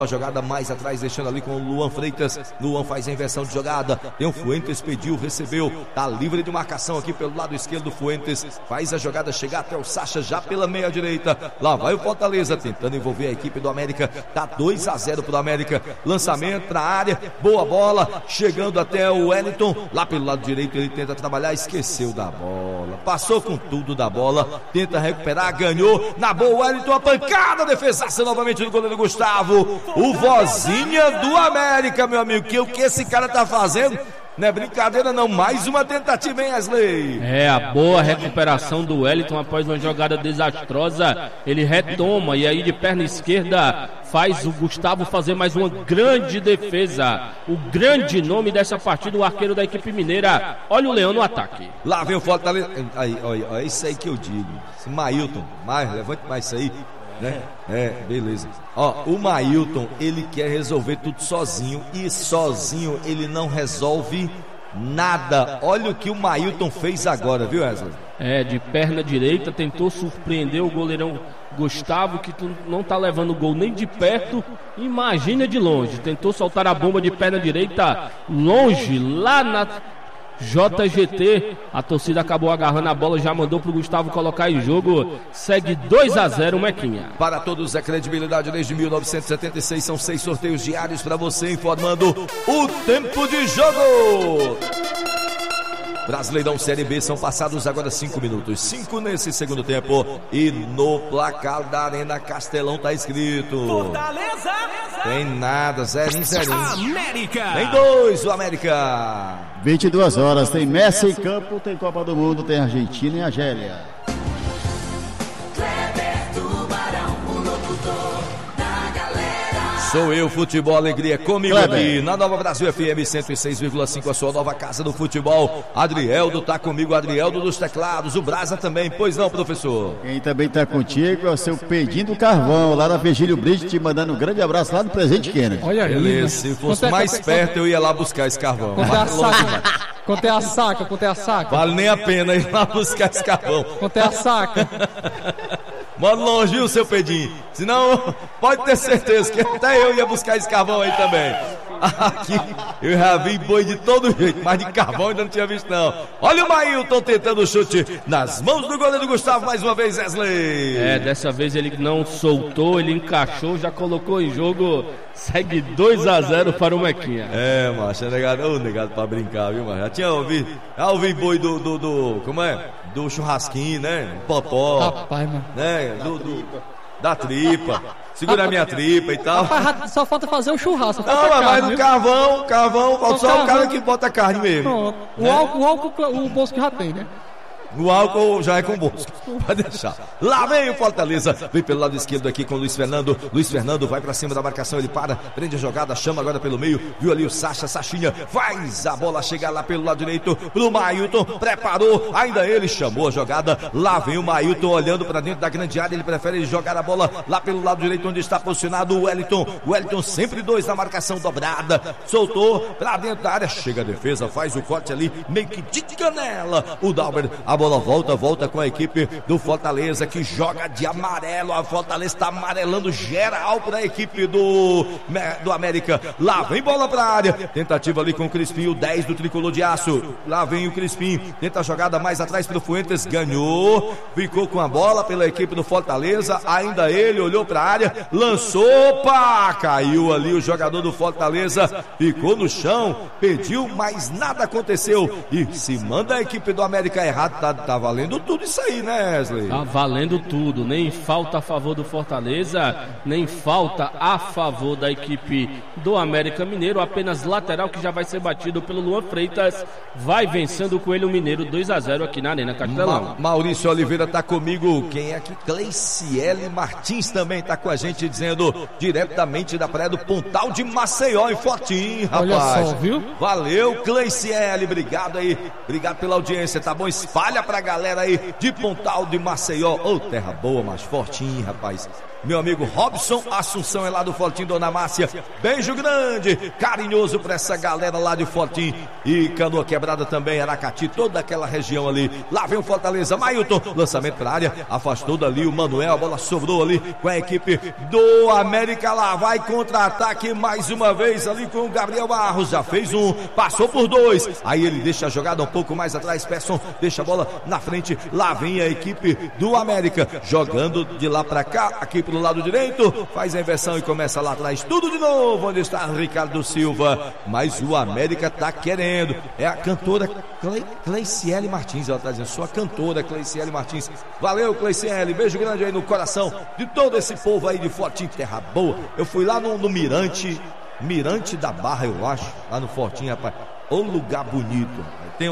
A jogada mais atrás, deixando ali com o Luan Freitas. Luan faz a inversão de jogada. Tem o Fuentes, pediu, recebeu. Tá livre de marcação aqui pelo lado esquerdo do Fuentes. Faz a jogada chegar até o Sacha já pela meia direita. Lá vai o Fortaleza tentando envolver a equipe do América. Tá 2-0 pro América. Lançamento na área. Boa bola. Chegando até o Wellington. Lá pelo lado direito ele tenta trabalhar. Esqueceu da bola. Passou com tudo da bola. Tenta recuperar. Ganhou. Na boa, Wellington. A pancada. Defesaça novamente do goleiro Gustavo. O vozinha do América, meu amigo, que o que esse cara tá fazendo não é brincadeira não, mais uma tentativa, hein, Wesley? É, a boa recuperação do Wellington após uma jogada desastrosa, ele retoma e aí de perna esquerda faz o Gustavo fazer mais uma grande defesa. O grande nome dessa partida, o arqueiro da equipe mineira. Olha o Leão no ataque. Lá vem o Fortaleza, aí, olha, isso aí que eu digo, esse Mailton, levante mais isso aí. Né? Beleza. Ó, o Mailton, ele quer resolver tudo sozinho e sozinho ele não resolve nada. Olha o que o Mailton fez agora, viu, Wesley? De perna direita, tentou surpreender o goleirão Gustavo, que não tá levando o gol nem de perto, imagina de longe. Tentou soltar a bomba de perna direita longe, lá na JGT, a torcida acabou agarrando a bola, já mandou pro Gustavo colocar em jogo. Segue 2-0 Mequinha. Para todos é credibilidade desde 1976, são 6 sorteios diários para você, informando o tempo de jogo. Brasileirão Série B, são passados agora 5 minutos, 5 nesse segundo tempo, e no placar da Arena Castelão tá escrito Fortaleza. Tem nada, 0-0. América. Tem 2 o América. 22 horas, tem Messi em campo, tem Copa do Mundo, tem Argentina e Argélia. Sou eu, futebol, alegria comigo aqui na Nova Brasil FM 106,5, a sua nova casa do futebol. Adrieldo tá comigo, Adrieldo dos teclados, o Brasa também, pois não, professor? Quem também tá contigo é o seu Pedinho do Carvão, lá da Virgílio Brito, te mandando um grande abraço lá do Presente Kennedy. Olha aí, beleza, se fosse mais perto eu ia lá buscar esse carvão. Contei a saca. Vale nem a pena ir lá buscar esse carvão. Contei a saca. Manda longe, viu, seu Pedinho? Senão, pode ter certeza que até eu ia buscar esse carvão aí também. Aqui, eu já vi boi de todo jeito, mas de carvão ainda não tinha visto não. Olha o Mailton tentando o chute nas mãos do goleiro Gustavo, mais uma vez, Wesley. Dessa vez ele não soltou, ele encaixou, já colocou em jogo. Segue 2-0 para o Mequinha. Macho, negado pra brincar, viu, macho? Já ouvi boi como é? Do churrasquinho, né? Popó. Rapaz, mano. Né? Da tripa. Segura a minha tripa e tal. Rapaz, só falta fazer o churrasco. Mas no carvão, falta só o cara que bota carne mesmo. Pronto. Né? O álcool, o bolso que já tem, né? O álcool já é com bolso. Pode deixar. Lá vem o Fortaleza. Vem pelo lado esquerdo aqui com o Luiz Fernando. Luiz Fernando vai pra cima da marcação. Ele para, prende a jogada, chama agora pelo meio. Viu ali o Sachinha. Faz a bola chegar lá pelo lado direito pro Mailton. Preparou. Ainda ele chamou a jogada. Lá vem o Mailton olhando pra dentro da grande área. Ele prefere jogar a bola lá pelo lado direito onde está posicionado o Wellington. O Wellington sempre 2 na marcação dobrada. Soltou pra dentro da área. Chega a defesa, faz o corte ali. Meio que de canela. O Dalber. A bola volta com a equipe do Fortaleza, que joga de amarelo. A Fortaleza está amarelando geral para a equipe do América. Lá vem bola para a área. Tentativa ali com o Crispim, o 10 do tricolor de aço. Lá vem o Crispim. Tenta a jogada mais atrás para o Fuentes. Ganhou. Ficou com a bola pela equipe do Fortaleza. Ainda ele olhou para a área. Lançou. Opa! Caiu ali o jogador do Fortaleza. Ficou no chão. Pediu, mas nada aconteceu. E se manda a equipe do América errado, tá valendo tudo isso aí, né, Wesley? Tá valendo tudo, nem falta a favor do Fortaleza, nem falta a favor da equipe do América Mineiro, apenas lateral que já vai ser batido pelo Luan Freitas, vai vencendo o Coelho Mineiro 2-0 aqui na Arena Castelão. Maurício Oliveira tá comigo, quem é que? Cleiciele Martins também tá com a gente, dizendo diretamente da praia do Pontal de Maceió, em Fortim, rapaz. Olha só, viu? Valeu, Cleiciele, obrigado aí, obrigado pela audiência, tá bom? Espalha pra galera aí de Pontal de Maceió. Terra boa, mas Fortim, rapaz. meu amigo Robson Assunção, é lá do Fortim, Dona Márcia. Beijo grande, carinhoso pra essa galera lá de Fortim e Canoa Quebrada também, Aracati, toda aquela região ali. Lá vem o Fortaleza, Mailton, lançamento pra área, afastou dali o Manuel, a bola sobrou ali com a equipe do América. Lá vai contra-ataque mais uma vez ali com o Gabriel Barros, já fez um, passou por dois, aí ele deixa a jogada um pouco mais atrás, Persson deixa a bola na frente, lá vem a equipe do América, jogando de lá pra cá, aqui pro lado direito, faz a inversão e começa lá atrás, tudo de novo, onde está Ricardo Silva, mas o América tá querendo, é a cantora Cleiciele Martins, ela tá dizendo, sua cantora Cleiciele Martins, valeu Cleiciele, beijo grande aí no coração de todo esse povo aí de Fortim, terra boa. Eu fui lá no Mirante da Barra, eu acho, lá no Fortim, rapaz, ô lugar bonito, tem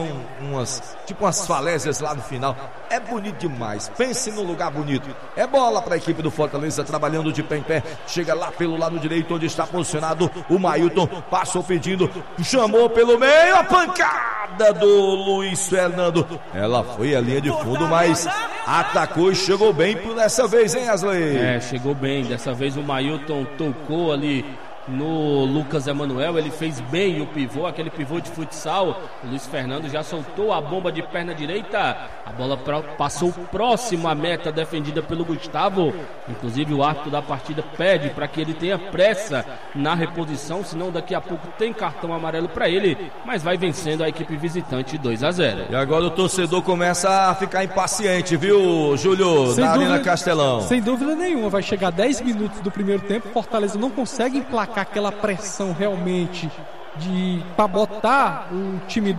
umas falésias lá no final, é bonito demais, pense num lugar bonito. É bola para a equipe do Fortaleza, trabalhando de pé em pé, chega lá pelo lado direito, onde está posicionado o Mailton, passou pedindo, chamou pelo meio, a pancada do Luiz Fernando, ela foi a linha de fundo, mas atacou e chegou bem por dessa vez, hein, Asley? Chegou bem, dessa vez o Mailton tocou ali no Lucas Emanuel, ele fez bem o pivô, aquele pivô de futsal. O Luiz Fernando já soltou a bomba de perna direita, a bola passou próximo à meta defendida pelo Gustavo, inclusive o árbitro da partida pede para que ele tenha pressa na reposição, senão daqui a pouco tem cartão amarelo para ele, mas vai vencendo a equipe visitante 2-0. E agora o torcedor começa a ficar impaciente, viu, Júlio, na Arena Castelão? Sem dúvida nenhuma, vai chegar 10 minutos do primeiro tempo, Fortaleza não consegue emplacar aquela pressão realmente para botar o time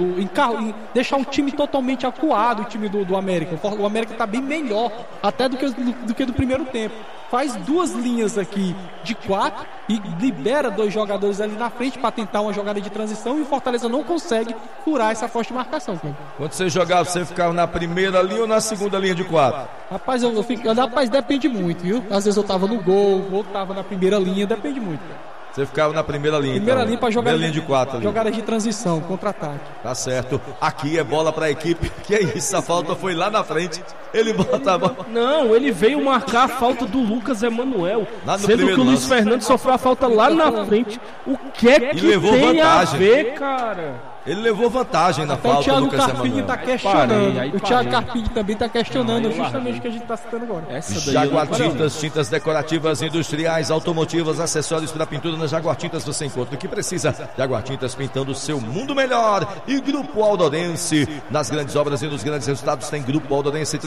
deixar o time totalmente acuado, o time do América. O América está bem melhor até do que do primeiro tempo. Faz duas linhas aqui de 4 e libera 2 jogadores ali na frente para tentar uma jogada de transição, e o Fortaleza não consegue furar essa forte marcação. Quando você jogava, você ficava na primeira linha ou na segunda linha de 4? Rapaz, rapaz, depende muito, viu? Às vezes eu tava no gol, ou tava na primeira linha, depende muito. Você ficava na primeira linha. Primeira linha para jogar linha de 4 ali. Jogada de transição, contra-ataque. Tá certo. Aqui é bola para a equipe. Que é isso? A falta foi lá na frente. Ele bota a bola. Não, ele veio marcar a falta do Lucas Emanuel. Sendo que o Luiz Fernando sofreu a falta lá na frente. O que é que levou tem vantagem a ver, cara? Ele levou vantagem na falta do Lucas Emanuel. Tá questionando. O Thiago Carpini também está questionando justamente o que a gente está citando agora. Jaguar Tintas, tintas decorativas, industriais, automotivas, acessórios para pintura. Na Jaguar Tintas você encontra o que precisa. Jaguar Tintas, pintando o seu mundo melhor. E Grupo Aldorense, nas grandes obras e nos grandes resultados tem Grupo Aldorense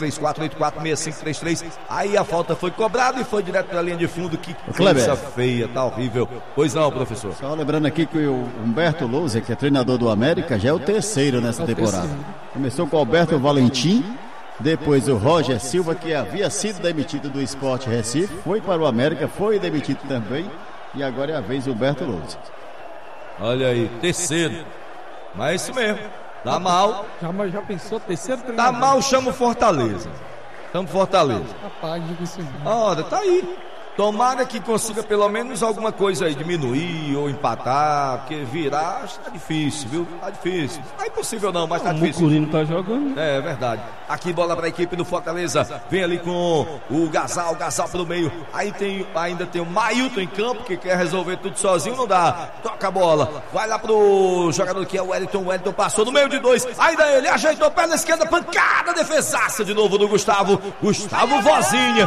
34846533. Aí a falta foi cobrada e foi direto para a linha de fundo. Que coisa feia, tá horrível. Pois não, professor. Só lembrando aqui que o Humberto Lousa, que é treinador do América, já é o terceiro nessa temporada. Começou com o Alberto Valentim, depois o Roger Silva, que havia sido demitido do Sport Recife, foi para o América, foi demitido também, e agora é a vez do Humberto Lousa. Olha aí, terceiro. Mas é isso mesmo, tá mal. Já pensou, terceiro treinador? Tá mal, chama o Fortaleza. Chama o Fortaleza. Rapaz, digo isso não. Olha, tá aí. Tomara que consiga pelo menos alguma coisa aí, diminuir ou empatar, porque virar acho que tá difícil, viu? Tá difícil. Não é impossível não, mas tá difícil. O Mucurino tá jogando. É verdade. Aqui bola para a equipe do Fortaleza. Vem ali com o Gasal pelo meio. Aí ainda tem o Mailton em campo, que quer resolver tudo sozinho, não dá. Toca a bola. Vai lá pro jogador que é o Wellington. O Wellington passou no meio de 2. Ainda ele ajeitou pé na esquerda, pancada, defesaça de novo do Gustavo. Gustavo Vozinha.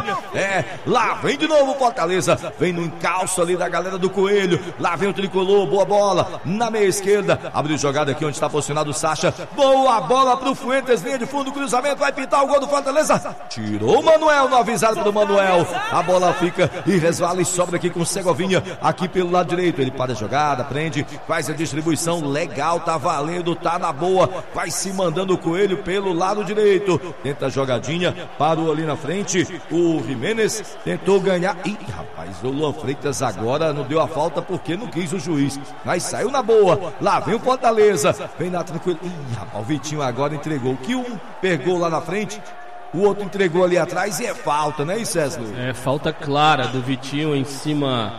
Lá vem de novo Fortaleza, vem no encalço ali da galera do Coelho, lá vem o tricolor, boa bola, na meia esquerda, abriu jogada aqui onde está posicionado o Sacha, boa bola pro Fuentes, linha de fundo, cruzamento, vai pintar o gol do Fortaleza, tirou o Manuel, não avisado pro Manuel, a bola fica e resvala e sobra aqui com o Segovinha, aqui pelo lado direito, ele para a jogada, prende, faz a distribuição, legal, tá valendo, tá na boa, vai se mandando o Coelho pelo lado direito, tenta a jogadinha, parou ali na frente, o Jimenez tentou ganhar. Ih, rapaz, o Luan Freitas agora não deu a falta porque não quis o juiz, mas saiu na boa, lá vem o Fortaleza, vem na tranquila. Ih, rapaz, o Vitinho agora entregou, o que um pegou lá na frente, o outro entregou ali atrás e é falta, né, César? É falta clara do Vitinho em cima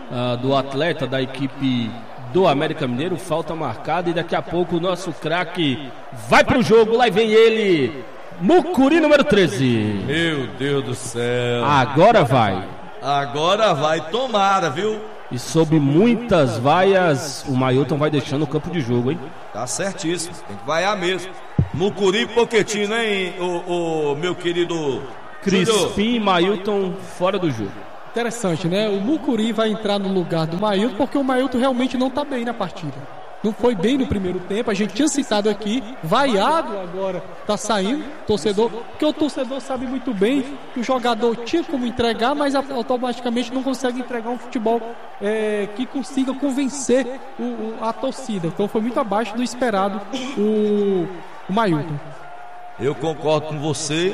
do atleta da equipe do América Mineiro, falta marcada, e daqui a pouco o nosso craque vai pro jogo, lá vem ele, Mucuri número 13. Meu Deus do céu. Agora vai. Agora vai, tomara, viu? E sob muitas vaias, o Mailton vai deixando o campo de jogo, hein? Tá certíssimo, tem que vaiar mesmo. Mucuri e Pochettino, hein, o meu querido Crispim e Mailton fora do jogo. Interessante, né? O Mucuri vai entrar no lugar do Mailton, porque o Mailton realmente não tá bem na partida. Não foi bem no primeiro tempo, a gente tinha citado aqui, vaiado agora, tá saindo, torcedor, porque o torcedor sabe muito bem que o jogador tinha como entregar, mas automaticamente não consegue entregar um futebol que consiga convencer a torcida. Então foi muito abaixo do esperado o Mailton. Eu concordo com você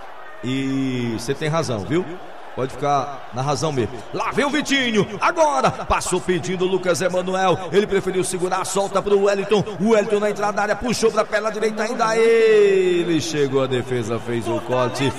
e você tem razão, viu? Pode ficar na razão mesmo. Lá vem o Vitinho, agora passou pedindo o Lucas Emanuel. Ele preferiu segurar, solta pro Wellington. O Wellington na entrada da área, puxou pra perna direita, ainda ele chegou, a defesa fez o corte.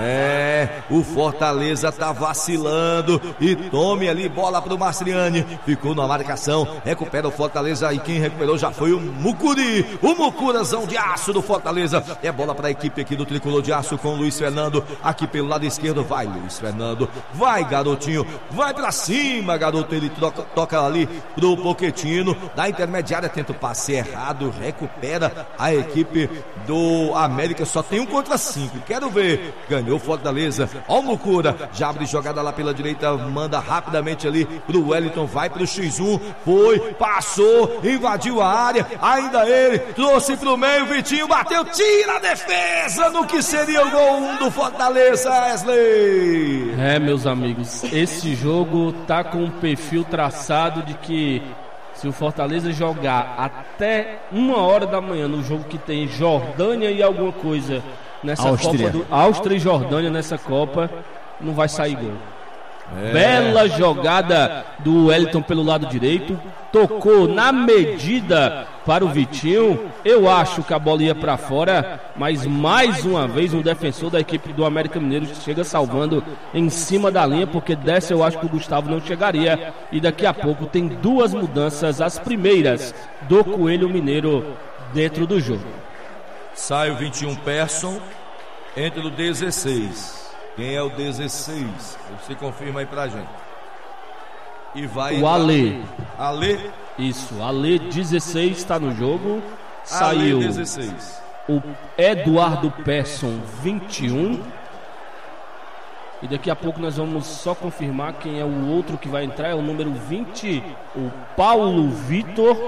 O Fortaleza tá vacilando. E tome ali, bola pro Marciani. Ficou na marcação, recupera o Fortaleza. E quem recuperou já foi o Mucuri. O Mucurazão de aço do Fortaleza. É bola pra equipe aqui do Tricolor de Aço com o Luiz Fernando. Aqui pelo lado esquerdo, vai Luiz Fernando. Vai, garotinho, vai pra cima, garoto. Ele toca ali pro Pochettino, da intermediária, tenta o passe errado, recupera a equipe do América. Só tem 1 contra 5, quero ver. Ganhou Fortaleza, ó o Mucura, já abre jogada lá pela direita, manda rapidamente ali pro Wellington, vai pro X1, foi, passou, invadiu a área, ainda ele, trouxe pro meio, Vitinho bateu, tira a defesa no que seria o gol 1 do Fortaleza, Wesley. Meus amigos, esse jogo tá com um perfil traçado de que se o Fortaleza jogar até 1h da manhã no jogo que tem Jordânia e alguma coisa nessa Áustria. Copa Áustria e Jordânia nessa Copa, não vai sair gol. Bela jogada do Wellington pelo lado direito, tocou na medida para o Vitinho. Eu acho que a bola ia para fora, mas mais uma vez um defensor da equipe do América Mineiro chega salvando em cima da linha, porque dessa eu acho que o Gustavo não chegaria. E daqui a pouco tem 2 mudanças, as primeiras do Coelho Mineiro dentro do jogo. Sai o 21 Persson, entra o 16. Quem é o 16? Você confirma aí pra gente. E vai o Ale. Ale? Isso, Ale 16 está no jogo. Saiu Ale 16. O Eduardo Persson 21. E daqui a pouco nós vamos só confirmar quem é o outro que vai entrar. É o número 20, o Paulo Vitor.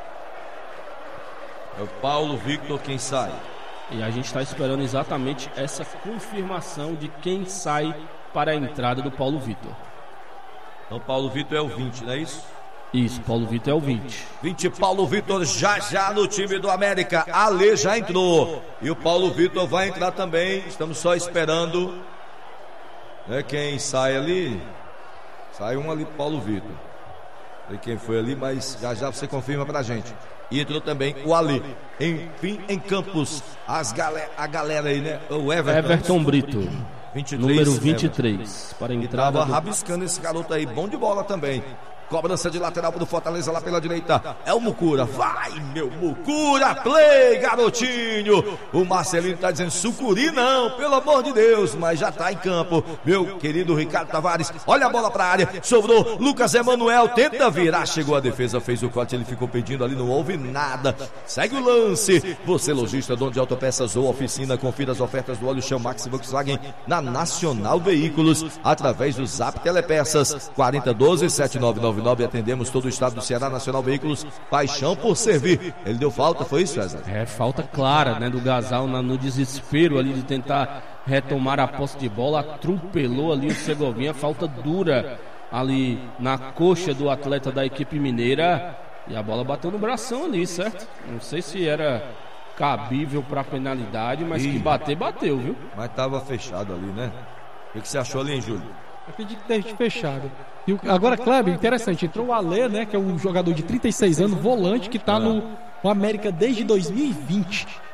É o Paulo Victor quem sai. E a gente está esperando exatamente essa confirmação de quem sai para a entrada do Paulo Vitor. Então Paulo Vitor é o 20, não é isso? Isso, Paulo Vitor é o 20. 20, Paulo Vitor já no time do América. Ale já entrou. E o Paulo Vitor vai entrar também. Estamos só esperando, né, quem sai ali. Sai um ali, Paulo Vitor. Não sei quem foi ali, mas já você confirma pra gente. E entrou também o Ali. Enfim, em Campos, a galera aí, né? O Everton Brito, 23, número 23, para a entrada. Tava rabiscando esse garoto aí, bom de bola também. Cobrança de lateral pro Fortaleza lá pela direita. É o Mucura. Vai, meu Mucura. Play, garotinho. O Marcelinho tá dizendo sucuri não, pelo amor de Deus. Mas já tá em campo. Meu querido Ricardo Tavares. Olha a bola pra área. Sobrou. Lucas Emanuel tenta virar. Chegou a defesa, fez o corte. Ele ficou pedindo ali, não houve nada. Segue o lance. Você, lojista, dono de autopeças ou oficina, confira as ofertas do óleo Chão Max Volkswagen na Nacional Veículos. Através do Zap Telepeças 4012-7999. Atendemos todo o estado do Ceará. Nacional Veículos, paixão por servir. Ele deu falta, foi isso, César? Falta clara, né, do Gasal no desespero ali de tentar retomar a posse de bola, atropelou ali o Segovinha, falta dura ali na coxa do atleta da equipe mineira e a bola bateu no bração ali, certo? Não sei se era cabível para penalidade, mas que bateu, viu? Mas tava fechado ali, né? O que você achou ali, hein, Júlio? Acredito que esteja fechado. E agora, Kleber, interessante, entrou o Ale, né, que é um jogador de 36 anos, volante, que está no América desde 2020.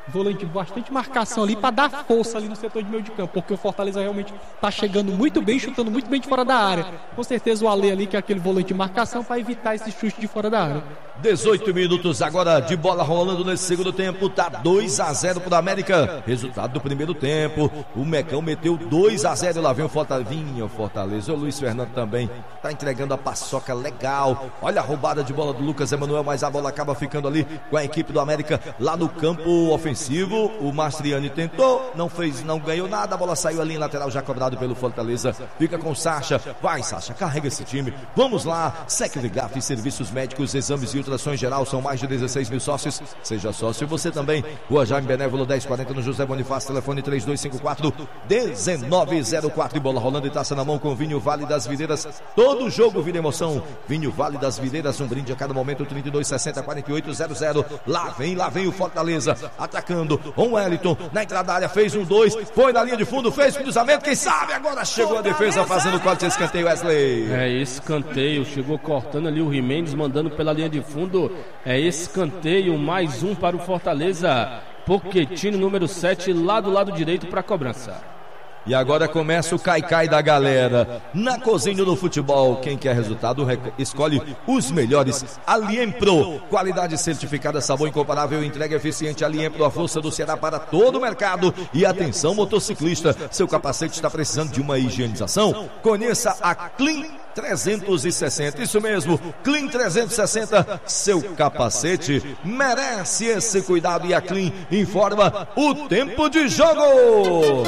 volante, bastante marcação ali para dar força ali no setor de meio de campo, porque o Fortaleza realmente tá chegando muito bem, chutando muito bem de fora da área. Com certeza o Ale ali, que é aquele volante de marcação, para evitar esse chute de fora da área. 18 minutos agora de bola rolando nesse segundo tempo, tá 2-0 pro América. Resultado do primeiro tempo, o Mecão meteu 2-0, lá vem o Fortaleza, o Luiz Fernando também tá entregando a paçoca legal. Olha a roubada de bola do Lucas Emanuel, mas a bola acaba ficando ali com a equipe do América lá no campo ofensivo. O Mastriani tentou, não fez, não ganhou nada, a bola saiu ali em lateral, já cobrado pelo Fortaleza. Fica com o Sacha, vai Sacha, carrega esse time, vamos lá. Secvigaf, serviços médicos, exames e ultrassons geral, são mais de 16 mil sócios. Seja sócio você também. Rua Jaime Benévolo 1040 no José Bonifácio, telefone 3254-1904. E bola rolando e taça na mão com Vinho Vale das Videiras. Todo jogo vira emoção. Vinho Vale das Videiras, um brinde a cada momento. 3260-4800. Lá vem o Fortaleza atacando. O Wellington na entrada da área fez 1-2, foi na linha de fundo, fez cruzamento, quem sabe agora chegou a defesa fazendo o corte de escanteio. Wesley, escanteio, chegou cortando ali o Jimenez, mandando pela linha de fundo. Escanteio, mais um para o Fortaleza. Pochettino, número 7, lá do lado direito para a cobrança. E agora começa o cai-cai da galera. Na cozinha do futebol, quem quer resultado escolhe os melhores. Aliempro, qualidade certificada, sabor incomparável, entrega eficiente. Aliempro, a força do Ceará para todo o mercado. E atenção, motociclista, seu capacete está precisando de uma higienização? Conheça a Clean 360, isso mesmo, Clean 360, seu capacete merece esse cuidado. E a Clean informa o tempo de jogo.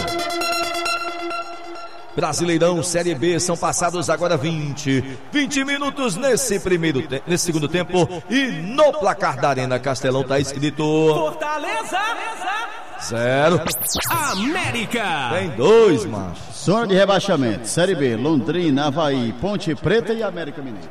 Brasileirão Série B, são passados agora 20 minutos nesse segundo tempo. E no placar da Arena Castelão tá escrito Fortaleza 0 América. Tem 2, macho. Zona de rebaixamento, Série B, Londrina, Avaí, Ponte Preta e América Mineiro.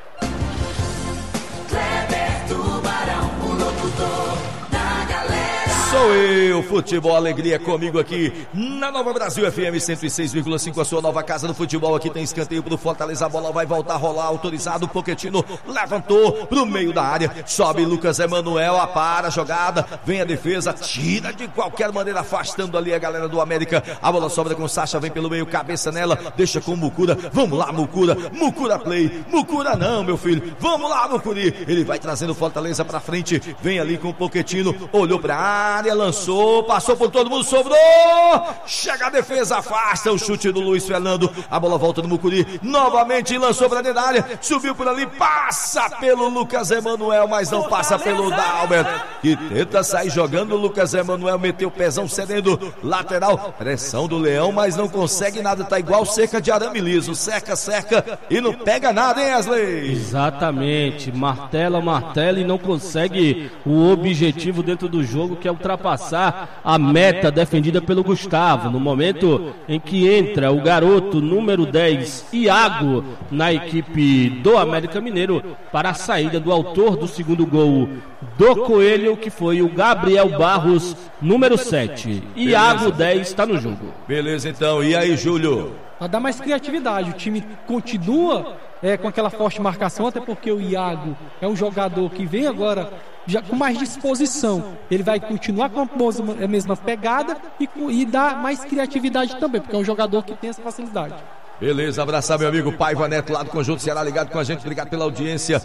Sou eu, futebol, alegria comigo aqui na Nova Brasil FM 106,5, a sua nova casa do futebol. Aqui tem escanteio pro Fortaleza, a bola vai voltar a rolar, autorizado. Pochettino levantou pro meio da área, sobe Lucas Emanuel, apara a jogada, vem a defesa, tira de qualquer maneira, afastando ali a galera do América. A bola sobra com o Sacha, vem pelo meio, cabeça nela, deixa com o Mucura. Vamos lá, Mucura play, Mucura não, meu filho, vamos lá, Mucuri. Ele vai trazendo o Fortaleza pra frente, vem ali com o Pochettino, olhou pra área, lançou, passou por todo mundo, sobrou, chega a defesa, afasta o chute do Luiz Fernando, a bola volta no Mucuri, novamente lançou pra dentro da área, subiu por ali, passa pelo Lucas Emanuel, mas não passa pelo Dalbert, que tenta sair jogando. O Lucas Emanuel meteu o pezão cedendo, lateral, pressão do Leão, mas não consegue nada, tá igual cerca de arame liso, cerca e não pega nada, hein, Wesley? Exatamente, martela e não consegue o objetivo dentro do jogo, que é ultrapassar a meta defendida pelo Gustavo. No momento em que entra o garoto número 10, Iago, na equipe do América Mineiro, para a saída do autor do segundo gol do Coelho, que foi o Gabriel Barros, número 7. Iago 10 está no jogo. Beleza, então. E aí, Júlio? Para dar mais criatividade, o time continua com aquela forte marcação, até porque o Iago é um jogador que vem agora já com mais disposição. Ele vai continuar com a mesma pegada e dar mais criatividade também, porque é um jogador que tem essa facilidade. Beleza, abraçar meu amigo Paiva Neto lá do Conjunto Ceará, ligado com a gente, obrigado pela audiência.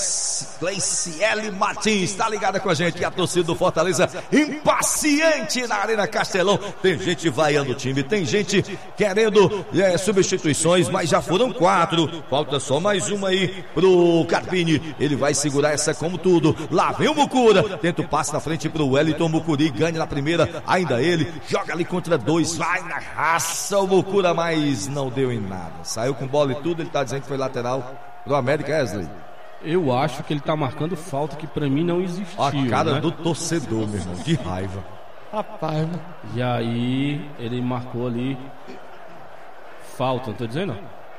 Cleiciele Martins, tá ligada com a gente, e a torcida do Fortaleza impaciente na Arena Castelão. Tem gente vaiando o time, tem gente querendo substituições, mas já foram 4, falta só mais uma aí pro Carpini, ele vai segurar essa como tudo. Lá vem o Mucura, tenta o passe na frente pro Wellington, Mucuri ganha na primeira, ainda ele, joga ali contra 2, vai na raça o Mucura, mas não deu em nada, saiu com bola e tudo. Ele tá dizendo que foi lateral do América, Wesley. Eu acho que ele tá marcando falta que pra mim não existiu. A cara, né, do torcedor, torcedor, meu irmão, que raiva. Rapaz, mano. E aí ele marcou ali falta, não tô dizendo?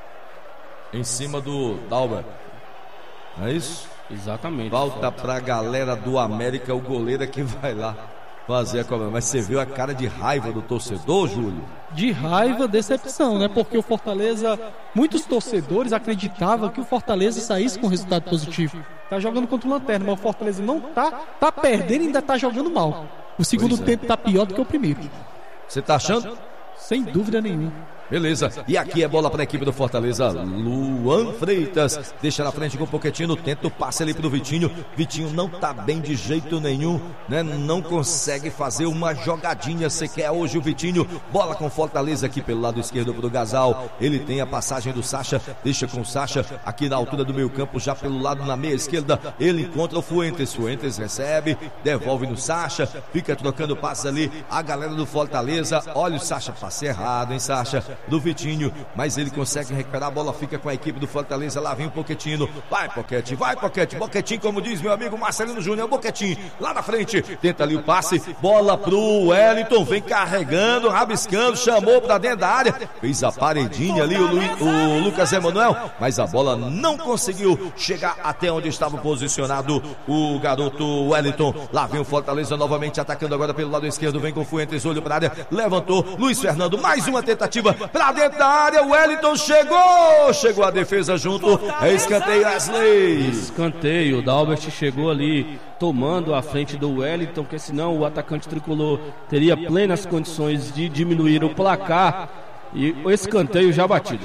Em cima do Dalbert, não é isso? Exatamente. Falta pra galera do América, o goleiro é que vai lá fazer a cobrança. Mas você viu a cara de raiva do torcedor, Júlio? De raiva, decepção, né? Porque o Fortaleza, muitos torcedores acreditavam que o Fortaleza saísse com resultado positivo. Tá jogando contra o Lanterna, mas o Fortaleza não tá perdendo e ainda tá jogando mal. O segundo tempo tá pior do que o primeiro. Você tá achando? Sem dúvida nenhuma. Beleza, e aqui é bola para a equipe do Fortaleza. Luan Freitas deixa na frente com o Pochettino, tenta o passe ali pro Vitinho. Vitinho não tá bem de jeito nenhum, né? Não consegue fazer uma jogadinha sequer hoje o Vitinho. Bola com Fortaleza aqui pelo lado esquerdo pro Gasal. Ele tem a passagem do Sacha, deixa com o Sacha aqui na altura do meio campo, já pelo lado na meia esquerda. Ele encontra o Fuentes, Fuentes recebe, devolve no Sacha, fica trocando passes ali. A galera do Fortaleza, olha o Sacha, passe errado, hein, Sacha? Do Vitinho, mas ele consegue recuperar a bola, fica com a equipe do Fortaleza, lá vem o Pochettino, vai Pochettino, como diz meu amigo Marcelino Júnior, Pochettino, lá na frente, tenta ali o passe, bola pro Wellington, vem carregando, rabiscando, chamou pra dentro da área, fez a paredinha ali o Lucas Emanuel, mas a bola não conseguiu chegar até onde estava posicionado o garoto Wellington. Lá vem o Fortaleza novamente atacando agora pelo lado esquerdo, vem com o Fuentes, olho pra área, levantou, Luiz Fernando, mais uma tentativa pra dentro da área, o Wellington chegou a defesa junto, é escanteio, Wesley. Escanteio, o Dalbert chegou ali tomando a frente do Wellington, porque senão o atacante tricolor teria plenas condições de diminuir o placar, e o escanteio já batido.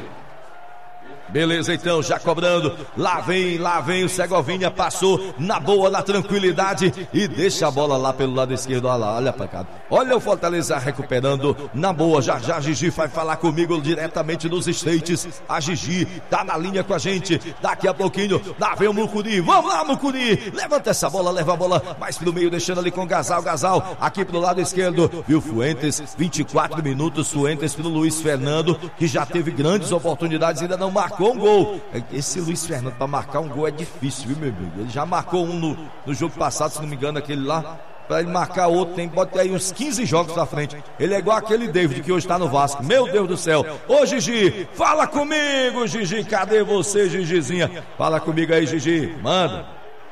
Beleza, então, já cobrando, lá vem o Segovinha, passou na boa, na tranquilidade e deixa a bola lá pelo lado esquerdo, olha pra cá, olha o Fortaleza recuperando na boa, já a Gigi vai falar comigo diretamente dos States, a Gigi tá na linha com a gente, daqui a pouquinho, lá vem o Mucuri, vamos lá Mucuri, levanta essa bola, leva a bola mais pro meio, deixando ali com o Gasal, aqui pro lado esquerdo, viu Fuentes, 24 minutos, Fuentes pro Luiz Fernando, que já teve grandes oportunidades, ainda não marcou um gol. Esse Luiz Fernando para marcar um gol é difícil, viu, meu amigo? Ele já marcou um no jogo passado, se não me engano, aquele lá. Para ele marcar outro, tem pode ter aí uns 15 jogos na frente. Ele é igual aquele David que hoje está no Vasco. Meu Deus do céu. Ô Gigi, fala comigo, Gigi. Cadê você, Gigizinha? Fala comigo aí, Gigi. Manda.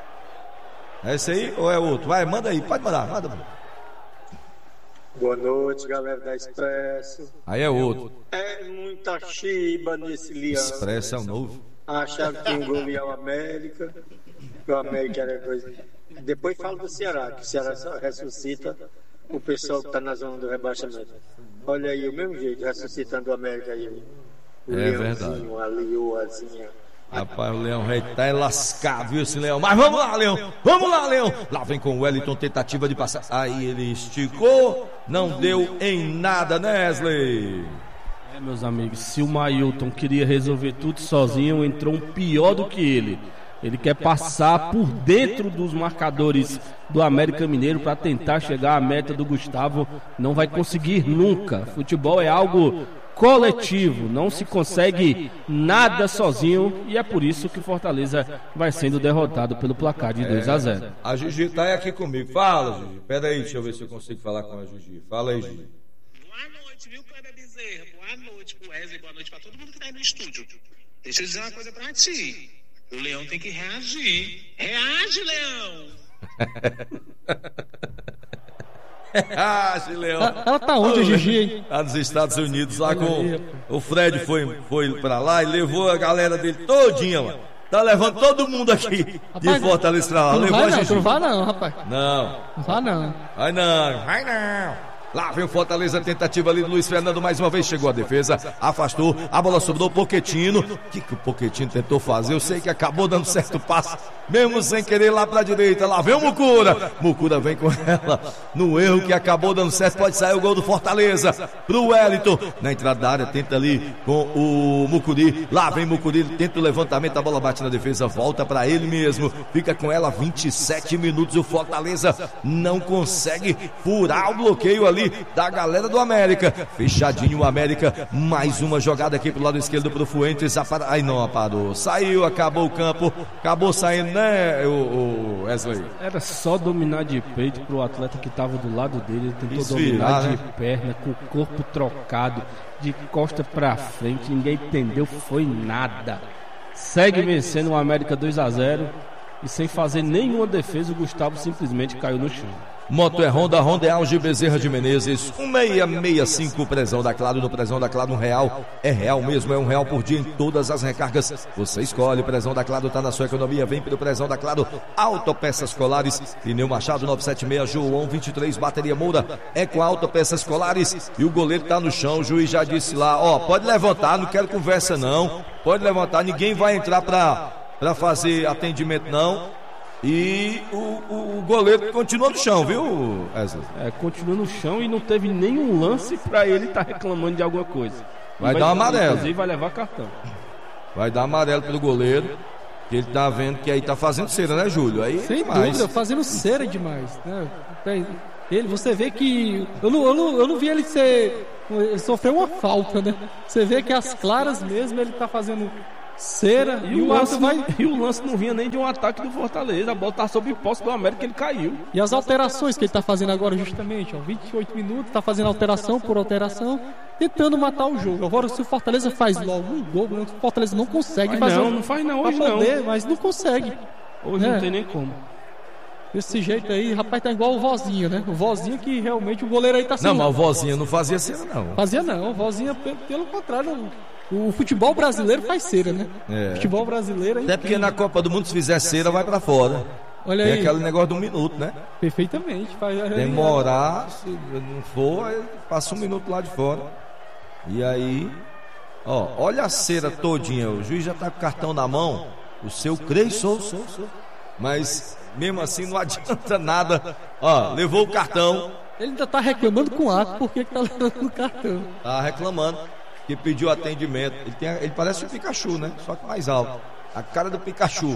É esse aí ou é outro? Vai, manda aí, pode mandar. Manda. Boa noite, galera da Expresso. Aí é outro. É muita chiba nesse leão. Expresso é o novo. Acharam que engoliu o América. Que o América era coisa. Depois fala do Ceará, que o Ceará só ressuscita o pessoal que está na zona do rebaixamento. Olha aí, o mesmo jeito, ressuscitando o América aí. O é verdade. A leoazinha. Rapaz, o Leão Rei tá lascado, viu esse Leão? Mas vamos lá, Leão. Lá vem com o Wellington, tentativa de passar. Aí ele esticou, não deu em nada, né, Wesley? É, meus amigos, se o Mailton queria resolver tudo sozinho, entrou um pior do que ele. Ele quer passar por dentro dos marcadores do América Mineiro para tentar chegar à meta do Gustavo. Não vai conseguir nunca. Futebol é algo coletivo, não se consegue nada sozinho, e é por isso que Fortaleza vai sendo derrotado pelo placar de 2-0. A Gigi tá aqui comigo. Fala, Gigi. Pera aí, deixa eu ver se eu consigo falar com a Gigi. Fala aí, Gigi. Boa noite, viu, Cléber Bezerra? Boa noite pro Wesley, boa noite pra todo mundo que tá aí no estúdio. Deixa eu dizer uma coisa pra ti. O Leão tem que reagir. Reage, Leão! Reage, Leão. Ela tá onde, a Gigi, hein? Tá nos Estados Unidos, lá com o Fred foi pra lá e levou a galera dele todinha, mano. Tá levando todo mundo aqui de Fortaleza pra lá. Levou a Gigi. Não vai não, rapaz. Não. Não vai não. Vai não. Lá vem o Fortaleza, tentativa ali do Luiz Fernando, mais uma vez chegou a defesa, afastou, a bola sobrou o Pochettino. O que o Pochettino tentou fazer? Eu sei que acabou dando certo passo, mesmo sem querer lá pra direita. Lá vem o Mucura vem com ela, no erro que acabou dando certo, pode sair o gol do Fortaleza, pro Wellington, na entrada da área, tenta ali com o Mucuri, lá vem Mucuri, tenta o levantamento, a bola bate na defesa, volta pra ele mesmo, fica com ela 27 minutos, o Fortaleza não consegue furar o bloqueio ali da galera do América. Fechadinho o América, mais uma jogada aqui pro lado esquerdo pro Fuentes. Aí não parou, saiu, acabou o campo, acabou saindo, né, o Wesley? Era só dominar de peito pro atleta que tava do lado dele. Ele tentou dominar, dominar de perna, com o corpo trocado, de costa pra frente, ninguém entendeu, foi nada. Segue vencendo o América 2-0 e sem fazer nenhuma defesa, o Gustavo simplesmente caiu no chão. Moto é Honda, Honda é Auge Bezerra de Menezes, 1665, Prezão da Claro. No Prezão da Claro, R$1 é real mesmo, é R$1 por dia em todas as recargas. Você escolhe, Prezão da Claro tá na sua economia, vem pelo Prezão da Claro. Autopeças Colares, Pneu Machado 976, João 23, Bateria Moura, é com Autopeças Colares. E o goleiro tá no chão, o juiz já disse lá, ó, pode levantar, não quero conversa não, pode levantar, ninguém vai entrar pra fazer atendimento não. E o goleiro continua no chão, viu, Wesley? Continua no chão e não teve nenhum lance pra ele estar reclamando de alguma coisa. Vai dar amarelo. Inclusive vai levar cartão. Vai dar amarelo pelo goleiro, que ele tá vendo que aí tá fazendo cera, né, Júlio? Aí sem dúvida, fazendo cera demais, né? Você vê que eu não vi ele sofreu uma falta, né? Você vê que as claras mesmo ele tá fazendo cera e o lance não vinha nem de um ataque do Fortaleza. A bola tá sob posse do América, ele caiu. E as alterações que ele tá fazendo agora justamente, ó, 28 minutos, tá fazendo alteração por alteração, tentando matar o jogo. Agora se o Fortaleza faz logo um gol, o Fortaleza não consegue fazer. Não faz não hoje não. Mas não consegue. Hoje não tem nem como. Desse jeito aí, rapaz, tá igual o Vozinho, né? O Vozinho que realmente o goleiro aí tá sendo... Não, mas o Vozinho não fazia cera não. Fazia não, o Vozinho pelo contrário... O futebol brasileiro faz cera, né? O futebol brasileiro... Até porque na Copa do Mundo, se fizer cera, vai pra fora. Olha aí. Tem aquele negócio de 1 minuto, né? Perfeitamente. Demorar, se não for, passa 1 minuto lá de fora. E aí... Ó, olha a cera todinha. O juiz já tá com o cartão na mão. O seu Crei, sou. Mas, mesmo assim, não adianta nada. Ó, levou o cartão. Ele ainda tá reclamando com o ato. Por que tá levando o cartão? Tá reclamando. Que pediu atendimento. Ele parece um Pikachu, né? Só que mais alto. A cara do Pikachu.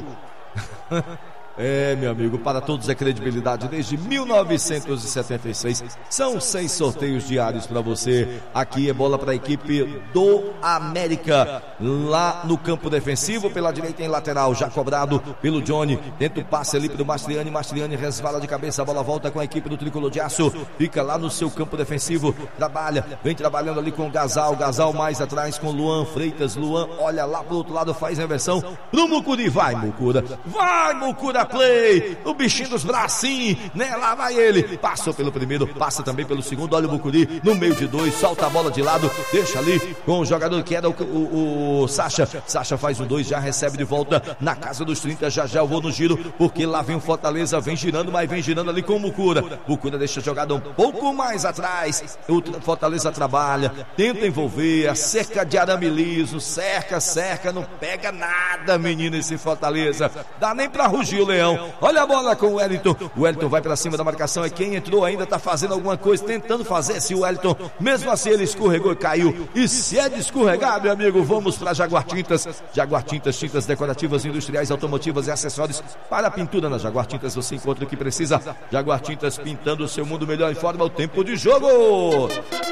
Meu amigo, para todos é credibilidade desde 1976. São 6 sorteios diários para você. Aqui é bola para a equipe do América. Lá no campo defensivo, pela direita em lateral, já cobrado pelo Johnny. Tenta o passe ali pro Mastriani. Mastriani resvala de cabeça, a bola volta com a equipe do Tricolor de Aço. Fica lá no seu campo defensivo. Trabalha, vem trabalhando ali com o Gasal. Gasal mais atrás com Luan Freitas. Luan olha lá pro outro lado, faz a inversão pro Mucuri. Vai, Mucura. Vai, Mucura. Play, o bichinho dos bracinhos, né? Lá vai ele, passou pelo primeiro, passa também pelo segundo, olha o Mucuri, no meio de 2, solta a bola de lado, deixa ali com o jogador que era o Sacha. Sacha faz o 2, já recebe de volta na casa dos 30, já eu vou no giro, porque lá vem o Fortaleza, vem girando, mas vem girando ali com o Mucura. Mucura deixa a jogada um pouco mais atrás, o Fortaleza trabalha, tenta envolver, a cerca de arame liso, cerca, não pega nada, menino, esse Fortaleza, dá nem pra rugir o Leão. Olha a bola com o Wellington. O Wellington vai pra cima da marcação. É quem entrou ainda, tá fazendo alguma coisa, tentando fazer esse Wellington. Mesmo assim ele escorregou e caiu. E se é de escorregar, meu amigo, vamos pra Jaguar Tintas. Jaguar Tintas, tintas decorativas, industriais, automotivas e acessórios para a pintura. Na Jaguar Tintas você encontra o que precisa. Jaguar Tintas, pintando o seu mundo melhor. Informa o tempo de jogo.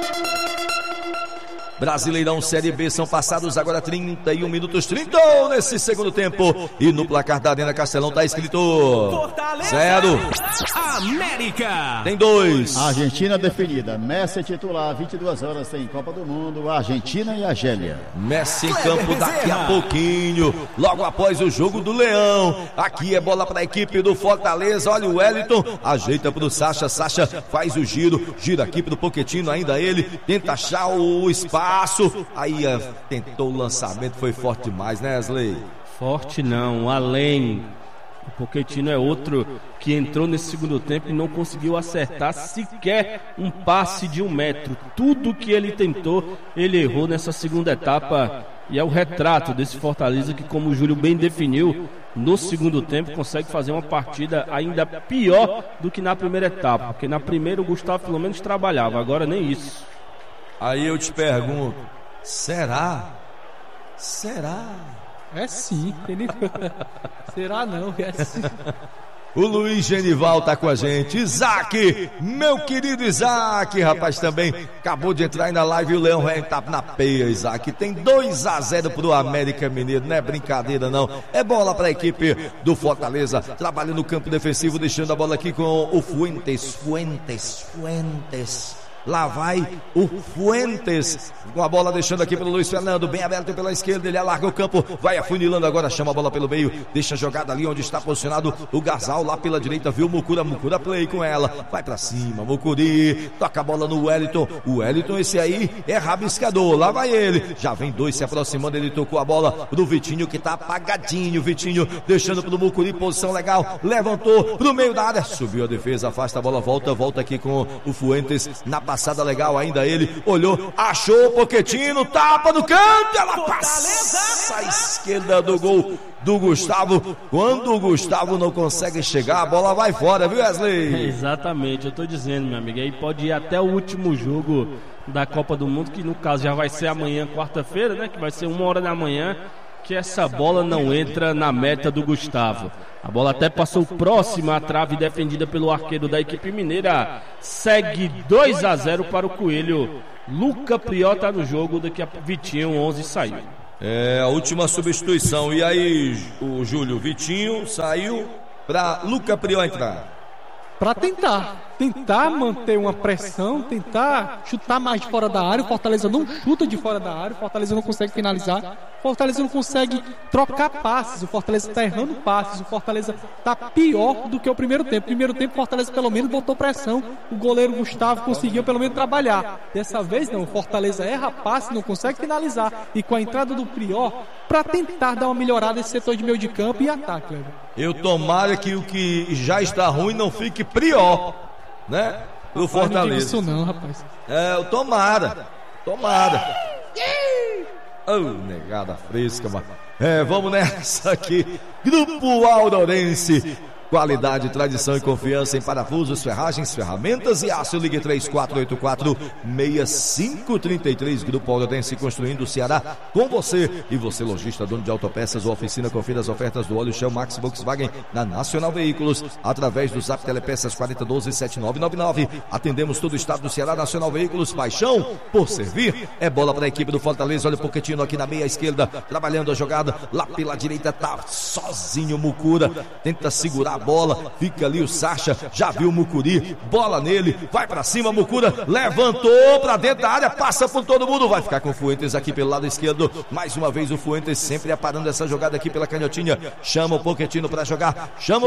Brasileirão Série B, são passados agora 31 minutos, 30 nesse segundo tempo. E no placar da Arena Castelão tá escrito Fortaleza 0 América. Tem 2. Argentina definida, Messi titular, 22 horas tem Copa do Mundo, Argentina e Argélia. Messi em campo daqui a pouquinho, logo após o jogo do Leão. Aqui é bola para a equipe do Fortaleza, olha o Wellington, ajeita pro Sacha, Sacha faz o giro, gira aqui pro Pochettino, ainda ele, tenta achar o espaço. Aí tentou o lançamento, foi forte demais, né, Wesley? Forte não, além. O Pochettino é outro que entrou nesse segundo tempo e não conseguiu acertar sequer um passe de 1 metro. Tudo que ele tentou, ele errou nessa segunda etapa. E é o retrato desse Fortaleza que, como o Júlio bem definiu, no segundo tempo consegue fazer uma partida ainda pior do que na primeira etapa. Porque na primeira o Gustavo pelo menos trabalhava, agora nem isso. Aí eu te pergunto, será? É sim. Será não, é sim. O Luiz Genival tá com a gente. Isaac, meu querido Isaac, rapaz, também acabou de entrar aí na live e o Leão vai tá na peia, Isaac. Tem 2-0 pro América Mineiro, não é brincadeira não. É bola pra equipe do Fortaleza, trabalha no campo defensivo, deixando a bola aqui com o Fuentes. Lá vai o Fuentes com a bola deixando aqui pelo Luiz Fernando, bem aberto pela esquerda, ele alarga o campo, vai afunilando agora, chama a bola pelo meio, deixa a jogada ali onde está posicionado o Gasal, lá pela direita, viu o Mucura play com ela, vai pra cima, Mucuri, toca a bola no Wellington, o Wellington esse aí é rabiscador, lá vai ele, já vem dois se aproximando, ele tocou a bola do Vitinho que tá apagadinho, Vitinho deixando pro Mucuri, posição legal, levantou pro meio da área, subiu a defesa, afasta a bola, volta aqui com o Fuentes, na passada legal ainda ele, olhou, achou o Pochettino, tapa no canto, ela passa à esquerda do gol do Gustavo, quando o Gustavo não consegue chegar, a bola vai fora, viu, Wesley? Exatamente, eu tô dizendo, meu amigo, aí pode ir até o último jogo da Copa do Mundo, que no caso já vai ser amanhã, quarta-feira, né, que vai ser 1h da manhã, que essa bola não entra na meta do Gustavo. A bola até passou próxima à trave defendida pelo arqueiro da equipe mineira. Segue 2-0 para o Coelho. Luca Prió tá no jogo, daqui a Vitinho 11 saiu. É a última substituição. E aí, o Júlio, Vitinho saiu para Luca Prió entrar. Para tentar manter uma pressão, tentar chutar mais de fora da área. O Fortaleza não chuta de fora da área, o Fortaleza não consegue finalizar, o Fortaleza não consegue trocar passes, o Fortaleza está errando passes, o Fortaleza está pior do que o primeiro tempo. Primeiro tempo o Fortaleza pelo menos botou pressão, o goleiro Gustavo conseguiu pelo menos trabalhar. Dessa vez não, o Fortaleza erra passe, não consegue finalizar, e com a entrada do Prió, para tentar dar uma melhorada nesse setor de meio de campo e ataque, Leandro. Eu tomara que o que já está ruim não fique pior, né? Pro Fortaleza. Não digo isso não, rapaz. É, tomara. Oh, negada fresca, mano. Vamos nessa aqui. Grupo Aurorense. Qualidade, tradição e confiança em parafusos, ferragens, ferramentas e aço. Ligue 3484-6533. Grupo Aurorense, construindo o Ceará com você. E você, lojista, dono de autopeças ou oficina, confira as ofertas do óleo Shell Max Volkswagen na Nacional Veículos, através do Zap Telepeças 4012-7999. Atendemos todo o estado do Ceará. Nacional Veículos, paixão por servir. É bola para a equipe do Fortaleza. Olha o Pochettino aqui na meia esquerda, trabalhando a jogada. Lá pela direita tá sozinho o Mucura, tenta segurar a bola, fica ali o Sacha, já viu o Mucuri, bola nele, vai pra cima, Mucura levantou pra dentro da área, passa por todo mundo, vai ficar com o Fuentes aqui pelo lado esquerdo, mais uma vez o Fuentes sempre aparando essa jogada aqui pela canhotinha, chama o Pochettino pra jogar,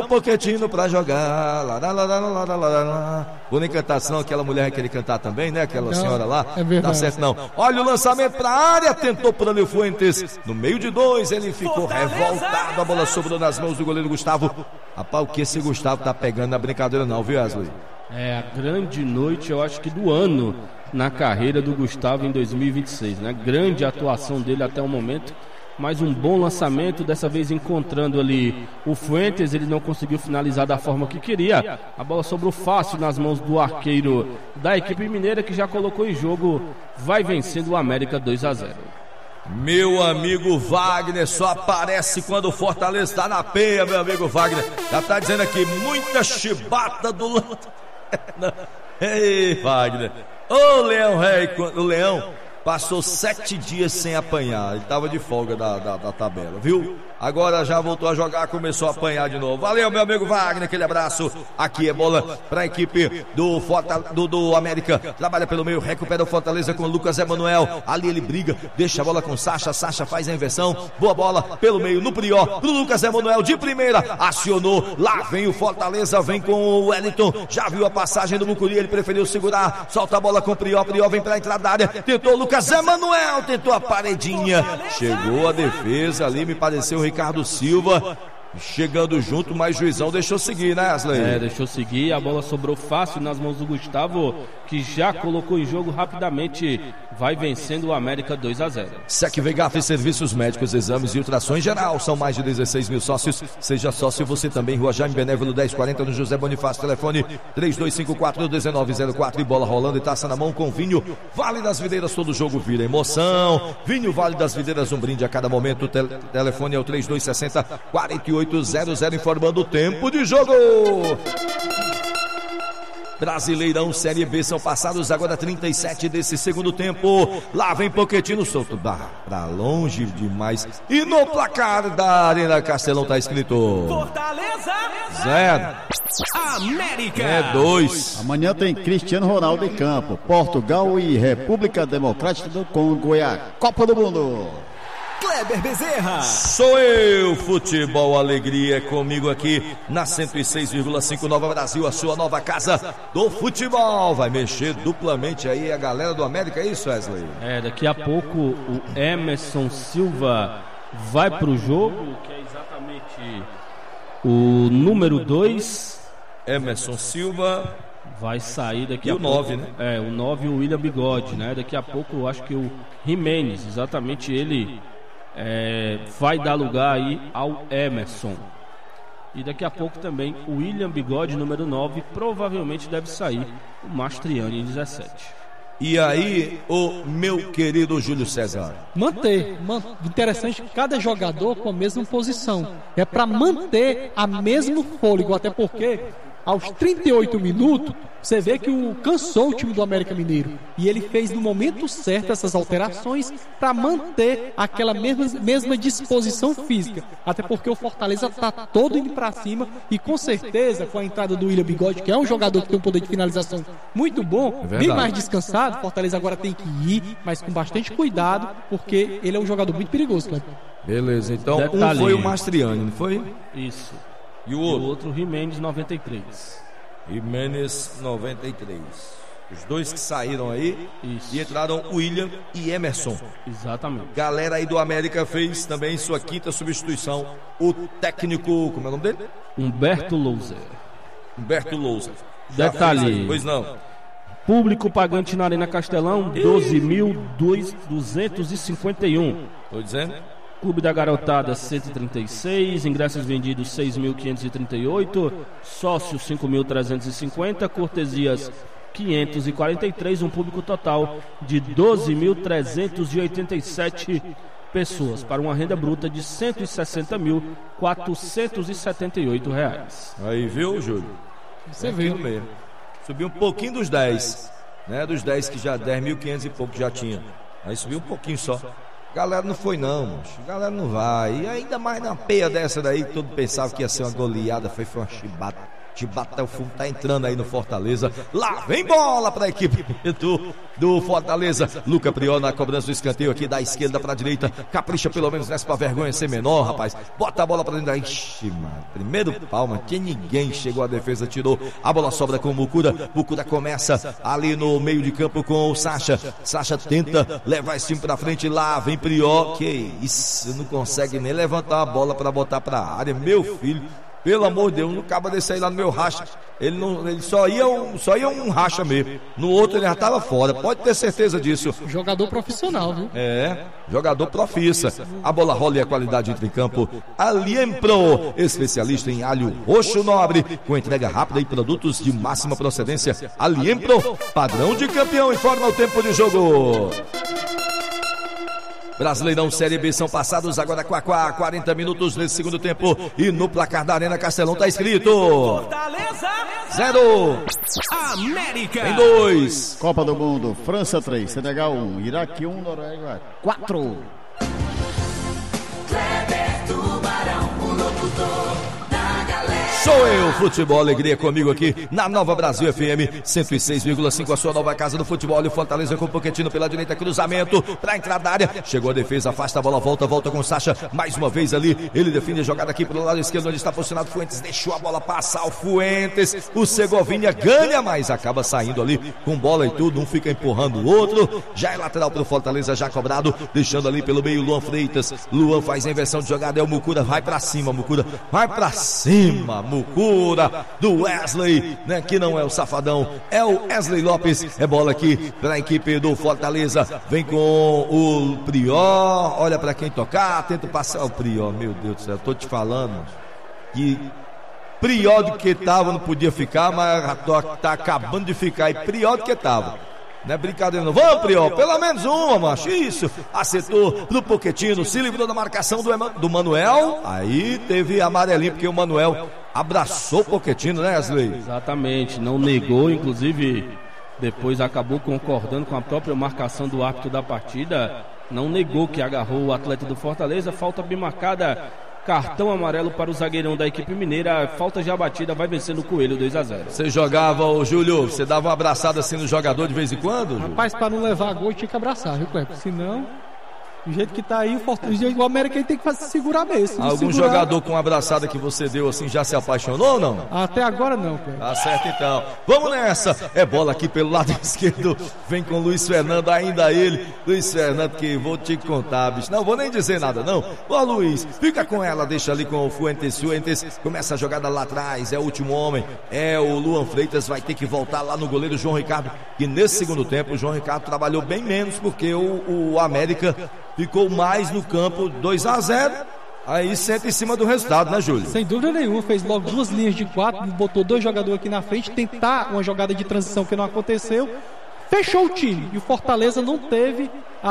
Bonita cantação, aquela mulher que ele cantar também, né, aquela senhora lá, tá certo não, olha o lançamento pra área, tentou por ali o Fuentes, no meio de dois, ele ficou revoltado, a bola sobrou nas mãos do goleiro Gustavo. Rapaz, o que esse Gustavo tá pegando na brincadeira não, viu, Wesley? É a grande noite, eu acho que do ano na carreira do Gustavo em 2026, né? Grande atuação dele até o momento, mas um bom lançamento, dessa vez encontrando ali o Fuentes, ele não conseguiu finalizar da forma que queria. A bola sobrou fácil nas mãos do arqueiro da equipe mineira, que já colocou em jogo, vai vencendo o América 2-0. Meu amigo Wagner só aparece quando o Fortaleza está na peia, meu amigo Wagner. Já tá dizendo aqui, muita chibata do Lanterna. Ei, Wagner. Ô, Leão Rei, o Leão passou 7 dias sem apanhar. Ele tava de folga da tabela, viu? Agora já voltou a jogar, começou a apanhar de novo. Valeu, meu amigo Wagner, aquele abraço. Aqui é bola para a equipe do América. Trabalha pelo meio, recupera o Fortaleza com o Lucas Emanuel. Ali ele briga, deixa a bola com o Sacha. Sacha faz a inversão. Boa bola pelo meio, no Prió, pro Lucas Emanuel de primeira. Acionou, lá vem o Fortaleza, vem com o Wellington. Já viu a passagem do Mucuri, ele preferiu segurar. Solta a bola com o Prió. Prió vem pra entrada da área. Tentou o Lucas Emanuel, tentou a paredinha. Chegou a defesa ali, me pareceu Ricardo Silva chegando junto, mas juizão deixou seguir, né, Wesley? Deixou seguir, a bola sobrou fácil nas mãos do Gustavo, que já colocou em jogo rapidamente, vai vencendo o América 2-0. Sec Vegaf, serviços médicos, exames e ultrações geral, são mais de 16 mil sócios, seja sócio você também, Rua Jaime Benévolo 1040 no José Bonifácio, telefone 3254-1904 e bola rolando e taça na mão com vinho Vale das Videiras, todo jogo vira emoção, vinho Vale das Videiras, um brinde a cada momento, telefone é o 3260-4800, informando o tempo de jogo. Brasileirão Série B, são passados agora 37 desse segundo tempo. Lá vem Pochettino, solto pra longe demais. E no placar da Arena Castelão tá escrito Fortaleza 0, América 2. Amanhã tem Cristiano Ronaldo em campo. Portugal e República Democrática do Congo e a Copa do Mundo. Kleber Bezerra. Sou eu, Futebol Alegria, comigo aqui na 106,5 Nova Brasil, a sua nova casa do futebol. Vai mexer duplamente aí a galera do América, é isso, Wesley? Daqui a pouco o Emerson Silva vai pro jogo, que é exatamente o número 2. Emerson Silva vai sair daqui e a o pouco. 9, né? O 9, o William Bigode, né? Daqui a pouco eu acho que o Jimenez, exatamente ele, vai dar lugar aí ao Emerson. E daqui a pouco também o William Bigode, número 9, provavelmente deve sair o Mastriani, 17. E aí, o meu querido Júlio César? Manter. Interessante, cada jogador com a mesma posição. É para manter a mesmo fôlego, até porque aos 38 minutos, você vê que cansou o time do América Mineiro. E ele fez no momento certo essas alterações para manter aquela mesma disposição física. Até porque o Fortaleza está todo indo para cima. E com certeza, com a entrada do William Bigode, que é um jogador que tem um poder de finalização muito bom, bem mais descansado, Fortaleza agora tem que ir, mas com bastante cuidado, porque ele é um jogador muito perigoso, Cleber. Beleza, então Detalhe. foi o Mastriani, não foi? Isso. E o E o outro? outro, Jimenez, 93. Jimenez, 93. Os dois que saíram aí. Isso. E entraram William e Emerson. Exatamente. Galera aí do América fez também sua quinta substituição. O técnico, como é o nome dele? Humberto Louser. Humberto Lousa. Detalhe. Pois não. Público pagante na Arena Castelão, 12.251. Tô dizendo. Clube da Garotada, 136. Ingressos vendidos, 6.538. Sócios, 5.350. Cortesias, 543. Um público total de 12.387 pessoas, para uma renda bruta de R$ 160.478. Aí, viu, Júlio? Você Aquilo viu. mesmo. Subiu um pouquinho dos 10, né? Dos 10 que já 10.500 e pouco já tinha. Aí subiu um pouquinho só. Galera não foi não, moço. Galera não vai. E ainda mais na peia dessa daí, todo pensava que ia ser uma goleada, foi uma chibata. Chibata até o fundo, tá entrando aí no Fortaleza. Lá vem bola pra equipe do Fortaleza. Luca Prior na cobrança do escanteio aqui da esquerda pra direita. Capricha pelo menos nessa pra vergonha ser menor, rapaz. Bota a bola pra dentro da... Ixi, mano. Primeiro pau, mano. Que ninguém chegou, a defesa tirou. A bola sobra com o Mucura. Mucura começa ali no meio de campo com o Sacha. Sacha tenta levar esse time pra frente. Lá vem Prior. Que isso, não consegue nem levantar a bola pra botar pra área. Meu filho. Pelo amor de Deus, não acaba desse aí lá no meu racha. Ele só ia um racha mesmo. No outro ele já estava fora. Pode ter certeza disso. Jogador profissional, viu? Jogador profissa. A bola rola e a qualidade entra em campo. Aliempro, especialista em alho roxo nobre, com entrega rápida e produtos de máxima procedência. Aliempro, padrão de campeão, informa o tempo de jogo. Brasileirão Série B, são passados agora 40 minutos nesse segundo tempo. E no placar da Arena Castelão tá escrito Fortaleza 0, América tem 2. Copa do Mundo, França 3, Senegal 1, Iraque 1, Noruega 4. Sou eu, Futebol Alegria, comigo aqui na Nova Brasil FM 106,5, a sua nova casa do futebol. E o Fortaleza com o Pochettino pela direita, cruzamento pra entrar da área. Chegou a defesa, afasta a bola, volta com o Sacha. Mais uma vez ali, ele define a jogada aqui pelo lado esquerdo, onde está posicionado Fuentes. Deixou a bola passar o Fuentes. O Segovinha ganha, mas acaba saindo ali com bola e tudo. Um fica empurrando o outro. Já é lateral pro Fortaleza, já cobrado. Deixando ali pelo meio Luan Freitas. Luan faz a inversão de jogada, é o Mucura. Vai pra cima, Mucura. Vai pra cima, Mucura, do Wesley, né, que não é o Safadão, é o Wesley Lopes. É bola aqui para a equipe do Fortaleza. Vem com o Prior, olha para quem tocar, tenta passar o Prior. Meu Deus do céu, eu tô te falando que Prior do que tava não podia ficar, mas tá acabando de ficar. E Prior do que tava. Não é brincadeira não. Vamos, Prior, pelo menos uma, macho. Isso. Acertou pro Pochettino, se livrou da marcação do Manuel. Aí teve amarelinho, porque o Manuel abraçou o Pochettino, né, Wesley? Exatamente, não negou, inclusive depois acabou concordando com a própria marcação do árbitro da partida, não negou que agarrou o atleta do Fortaleza, falta bem marcada, cartão amarelo para o zagueirão da equipe mineira, falta já batida, vai vencendo o Coelho 2-0. Você jogava, ô Júlio, você dava uma abraçada assim no jogador de vez em quando, Júlio? Rapaz, para não levar gol tinha que abraçar, viu, Cleber? Senão, do jeito que tá aí, o América tem que segurar mesmo. Algum jogador com uma abraçada que você deu assim já se apaixonou ou não? Até agora não, Cleber. Tá certo então. Vamos nessa. É bola aqui pelo lado esquerdo. Vem com o Luiz Fernando, ainda ele. Luiz Fernando, que vou te contar, bicho. Não vou nem dizer nada, não. Ó, Luiz, fica com ela, deixa ali com o Fuentes. Começa a jogada lá atrás. É o último homem. É o Luan Freitas. Vai ter que voltar lá no goleiro João Ricardo. Que nesse segundo tempo o João Ricardo trabalhou bem menos, porque o América ficou mais no campo, 2-0, aí senta em cima do resultado, né, Júlio? Sem dúvida nenhuma, fez logo 2 linhas de 4, botou 2 jogadores aqui na frente, tentar uma jogada de transição que não aconteceu, fechou o time, e o Fortaleza não teve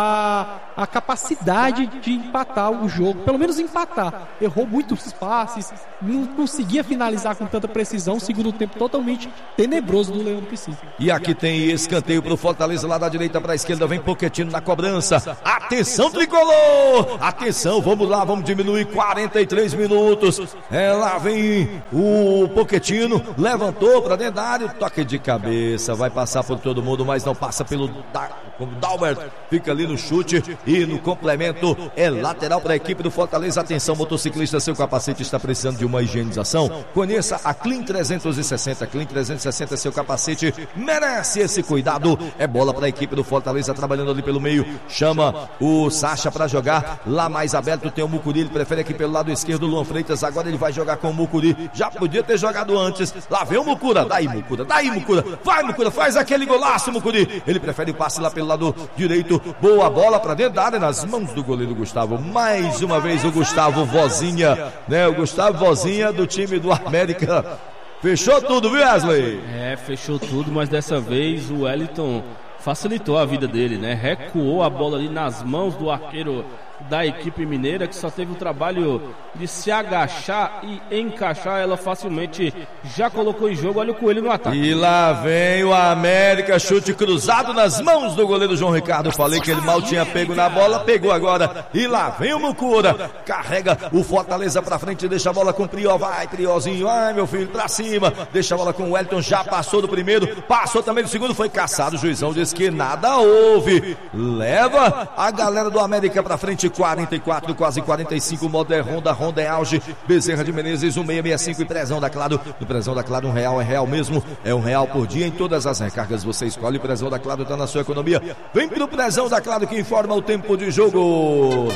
a capacidade de empatar o jogo, pelo menos empatar, errou muitos passes, não conseguia finalizar com tanta precisão, segundo tempo totalmente tenebroso do Leão do Pici. E aqui tem escanteio pro Fortaleza, lá da direita pra esquerda, vem Pochettino na cobrança, atenção tricolor, atenção, vamos lá, vamos diminuir 43 minutos, lá vem o Pochettino, levantou pra dentro da área, toque de cabeça, vai passar por todo mundo, mas não passa pelo Dalbert, fica ali no chute e no complemento é lateral para a equipe do Fortaleza. Atenção, motociclista, seu capacete está precisando de uma higienização, conheça a Clean 360. Clean 360, seu capacete merece esse cuidado. É bola para a equipe do Fortaleza, trabalhando ali pelo meio, chama o Sacha para jogar lá mais aberto, tem o Mucuri, ele prefere aqui pelo lado esquerdo o Luan Freitas, agora ele vai jogar com o Mucuri, já podia ter jogado antes, lá vem o Mucura, daí Mucura, vai Mucura, faz aquele golaço Mucuri, ele prefere o passe lá pelo lado direito, boa bola para dentro da área, nas mãos do goleiro Gustavo, mais uma vez o Gustavo Vozinha, né, o Gustavo Vozinha do time do América, fechou tudo, viu, Wesley? Fechou tudo, mas dessa vez o Wellington facilitou a vida dele, né, recuou a bola ali nas mãos do arqueiro da equipe mineira, que só teve o trabalho de se agachar e encaixar, ela facilmente já colocou em jogo. Olha o Coelho no ataque. E lá vem o América, chute cruzado nas mãos do goleiro João Ricardo. Falei que ele mal tinha pego na bola, pegou agora. E lá vem o Mucura, carrega o Fortaleza pra frente, deixa a bola com o Prior, vai Priorzinho, ai meu filho, pra cima, deixa a bola com o Wellington, já passou do primeiro, passou também do segundo, foi caçado, o juizão disse que nada houve, leva a galera do América pra frente, 44, quase 45, modo é Honda é auge, Bezerra de Menezes, 1665 e Prezão da Claro, no Prezão da Claro R$1 é real mesmo, é R$1 por dia em todas as recargas, você escolhe, o Prezão da Claro tá na sua economia, vem pro Prezão da Claro que informa o tempo de jogo.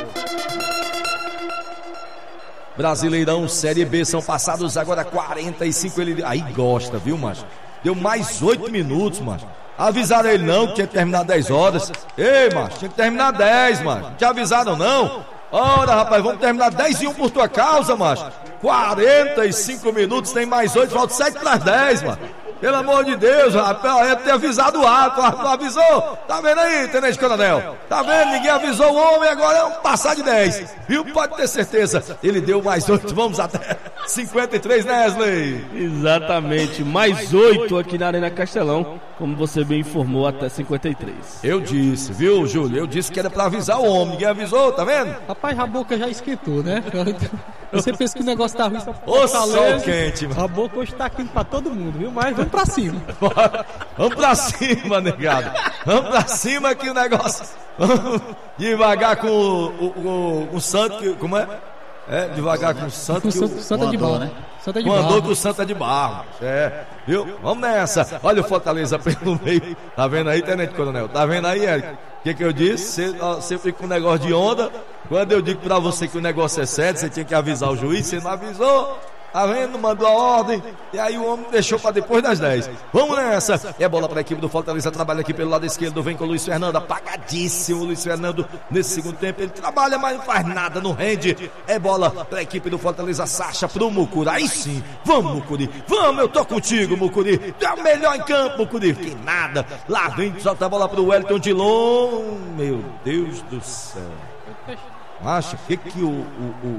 Brasileirão Série B, são passados agora 45, ele aí gosta, viu, macho? Deu mais 8 minutos, macho. Avisaram ele não, que tinha que terminar 10 horas. Ei, macho, tinha que terminar 10, macho. Não te avisaram não? Ora, rapaz, vamos terminar 10 e 1 por tua causa, macho. 45 minutos, tem mais 8, falta 7 para as 10, macho. Pelo amor de Deus, rapaz, é ter avisado o árbitro, não avisou? Tá vendo aí, Tenente Coronel? Tá vendo? Ninguém avisou o homem, agora é um passar de 10. Viu? Pode ter certeza. Ele deu mais 8, vamos até 53, né, Wesley? Exatamente, mais 8 aqui na Arena Castelão, como você bem informou, até 53. Eu disse, viu, Júlio? Eu disse que era pra avisar o homem, ninguém avisou, tá vendo? Rapaz, a boca já esquentou, né? Você pensa que o negócio tá ruim, ô sol quente, mano. A boca hoje tá quente pra todo mundo, viu? Mas vamos pra cima. Vamos pra cima, negado. Vamos pra cima que o negócio. Devagar com o Santo, como é? Devagar com o Santo. O Santo é de barro, né? Mandou com o Santa de Barro. Viu? Vamos nessa. Olha o Fortaleza pelo meio. Tá vendo aí, Tenente Coronel? Tá vendo aí, Eric? O que eu disse? Você fica com um negócio de onda. Quando eu digo pra você que o negócio é sério, você tinha que avisar o juiz, você não avisou. Tá vendo? Mandou a ordem. E aí o homem deixou pra depois das 10. Vamos nessa. É bola pra equipe do Fortaleza. Trabalha aqui pelo lado esquerdo. Vem com o Luiz Fernando. Apagadíssimo o Luiz Fernando. Nesse segundo tempo ele trabalha, mas não faz nada, não rende. É bola pra equipe do Fortaleza. Sacha pro Mucuri. Aí sim. Vamos, Mucuri. Vamos, eu tô contigo, Mucuri. Tu é o melhor em campo, Mucuri. Que nada. Lá vem, solta a bola pro Wellington de Long. Meu Deus do céu. Acha que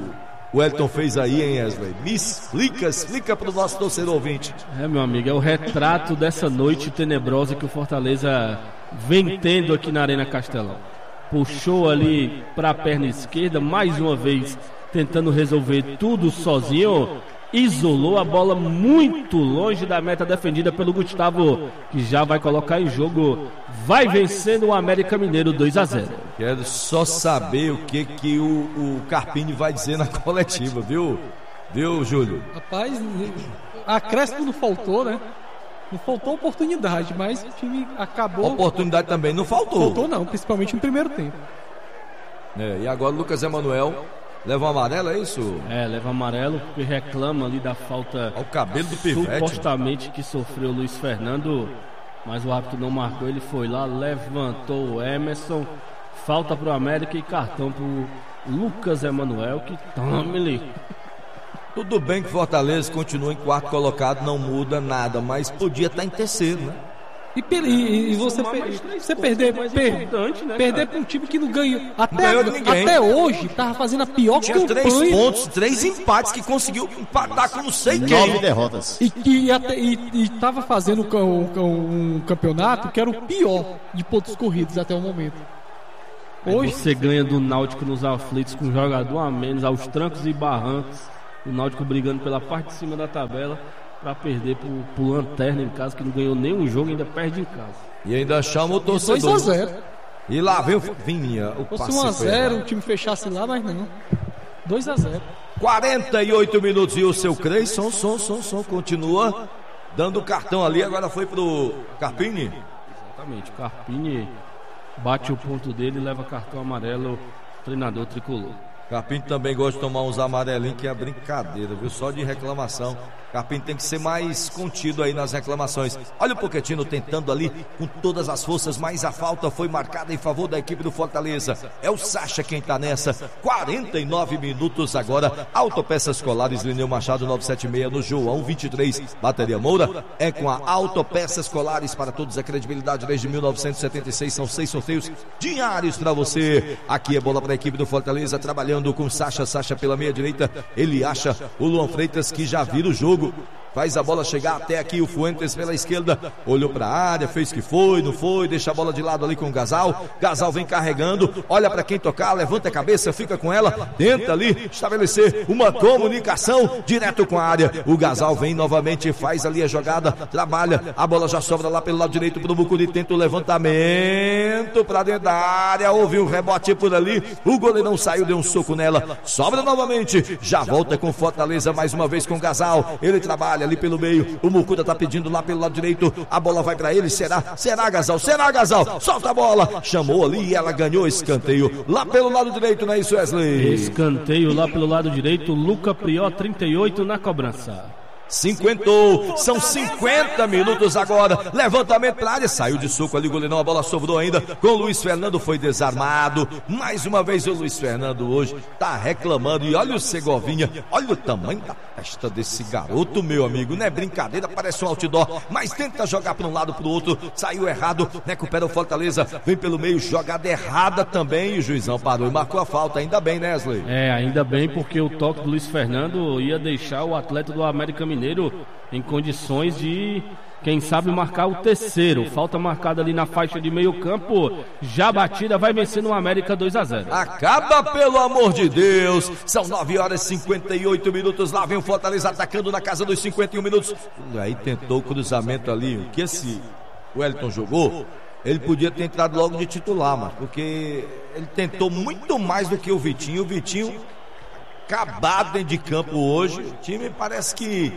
o Elton fez aí, hein, Wesley? Me explica pro nosso torcedor ouvinte. Meu amigo, é o retrato dessa noite tenebrosa que o Fortaleza vem tendo aqui na Arena Castelão. Puxou ali para a perna esquerda, mais uma vez tentando resolver tudo sozinho. Isolou a bola muito longe da meta defendida pelo Gustavo, que já vai colocar em jogo. Vai vencendo o América Mineiro 2-0. Quero só saber o que o Carpini vai dizer na coletiva, viu, Júlio? Rapaz, acréscimo não faltou, né? Não faltou oportunidade, mas o time acabou. Oportunidade também não faltou. Faltou não, principalmente no primeiro tempo. E agora o Lucas Emanuel leva um amarelo, é isso? Leva amarelo porque reclama ali da falta. Ao cabelo do pivete. Supostamente que sofreu o Luiz Fernando, mas o árbitro não marcou. Ele foi lá, levantou o Emerson. Falta pro América e cartão pro Lucas Emanuel, que tome-lhe. Tudo bem que Fortaleza continua em quarto colocado, não muda nada, mas podia estar em terceiro, né? E você perder para um time que não ganhou até hoje, tava fazendo a pior campanha. 3 pontos, 3 empates, que conseguiu empatar com não sei quem. 9 derrotas. E tava fazendo um campeonato que era o pior de pontos corridos até o momento. Hoje você ganha do Náutico nos aflitos com um jogador a menos, aos trancos e barrancos. O Náutico brigando pela parte de cima da tabela para perder pro Lanterna em casa, que não ganhou nenhum jogo e ainda perde em casa. E ainda chama o torcedor. 2-0. E lá vem o Vinha. Se fosse 1-0, o time fechasse lá, mas não. 2-0. 48 minutos e o seu Creyson continua dando cartão ali. Agora foi pro Carpini. Exatamente, o Carpini bate o ponto dele e leva cartão amarelo, treinador tricolor. Carpini também gosta de tomar uns amarelinhos, que é brincadeira, viu? Só de reclamação. Carpini tem que ser mais contido aí nas reclamações. Olha o Pochettino tentando ali com todas as forças, mas a falta foi marcada em favor da equipe do Fortaleza. É o Sacha quem tá nessa. 49 minutos agora. Autopeças Colares, Lineu Machado 976 no João 23. Bateria Moura é com a Autopeças Colares para todos, a credibilidade desde 1976. São 6 sorteios diários para você. Aqui é bola para a equipe do Fortaleza, trabalhando com Sacha pela meia direita. Ele acha o Luan Freitas, que já vira o jogo. Faz a bola chegar até aqui, o Fuentes pela esquerda, olhou para a área, fez que foi, não foi, deixa a bola de lado ali com o Gasal. Gasal vem carregando, olha para quem tocar, levanta a cabeça, fica com ela, tenta ali estabelecer uma comunicação direto com a área. O Gasal vem novamente, faz ali a jogada, trabalha, a bola já sobra lá pelo lado direito pro Mucuri, tenta o levantamento para dentro da área, houve um rebote por ali, o goleirão saiu, deu um soco nela, sobra novamente, já volta com Fortaleza mais uma vez com o Gasal, ele trabalha ali pelo meio, o Mucuda tá pedindo lá pelo lado direito, a bola vai pra ele, será Gasal, solta a bola, chamou ali e ela ganhou escanteio lá pelo lado direito, não é isso, Wesley? Escanteio lá pelo lado direito, Luca Prió 38 na cobrança. 50, são 50 minutos agora, levantamento para a área, saiu de soco ali o goleirão, a bola sobrou ainda com o Luiz Fernando, foi desarmado, mais uma vez o Luiz Fernando hoje tá reclamando, e olha o Segovinha, olha o tamanho da testa desse garoto, meu amigo, não é brincadeira, parece um outdoor, mas tenta jogar para um lado para o outro, saiu errado, recupera o Fortaleza, vem pelo meio, jogada errada também, e o juizão parou e marcou a falta, ainda bem, né, Wesley? Ainda bem, porque o toque do Luiz Fernando ia deixar o atleta do América Mineiro em condições de, quem sabe, marcar o terceiro. Falta marcada ali na faixa de meio campo, já batida, vai vencendo o América 2-0. Acaba, pelo amor de Deus. São 9 horas e 58 minutos, lá vem o Fortaleza atacando na casa dos 51 minutos. Aí tentou o cruzamento ali, o que esse Wellington jogou, ele podia ter entrado logo de titular, mas porque ele tentou muito mais do que o Vitinho acabado dentro de campo hoje. O time parece que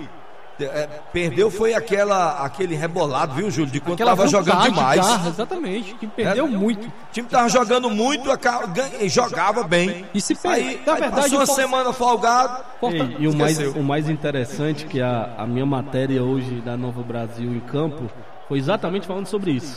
perdeu, foi aquele rebolado, viu, Júlio? De quando estava jogando demais. Exatamente, que perdeu muito. O time estava jogando muito, jogava bem. E se aí, na verdade, passou uma semana folgado. E o mais interessante que a minha matéria hoje da Novo Brasil em campo foi exatamente falando sobre isso.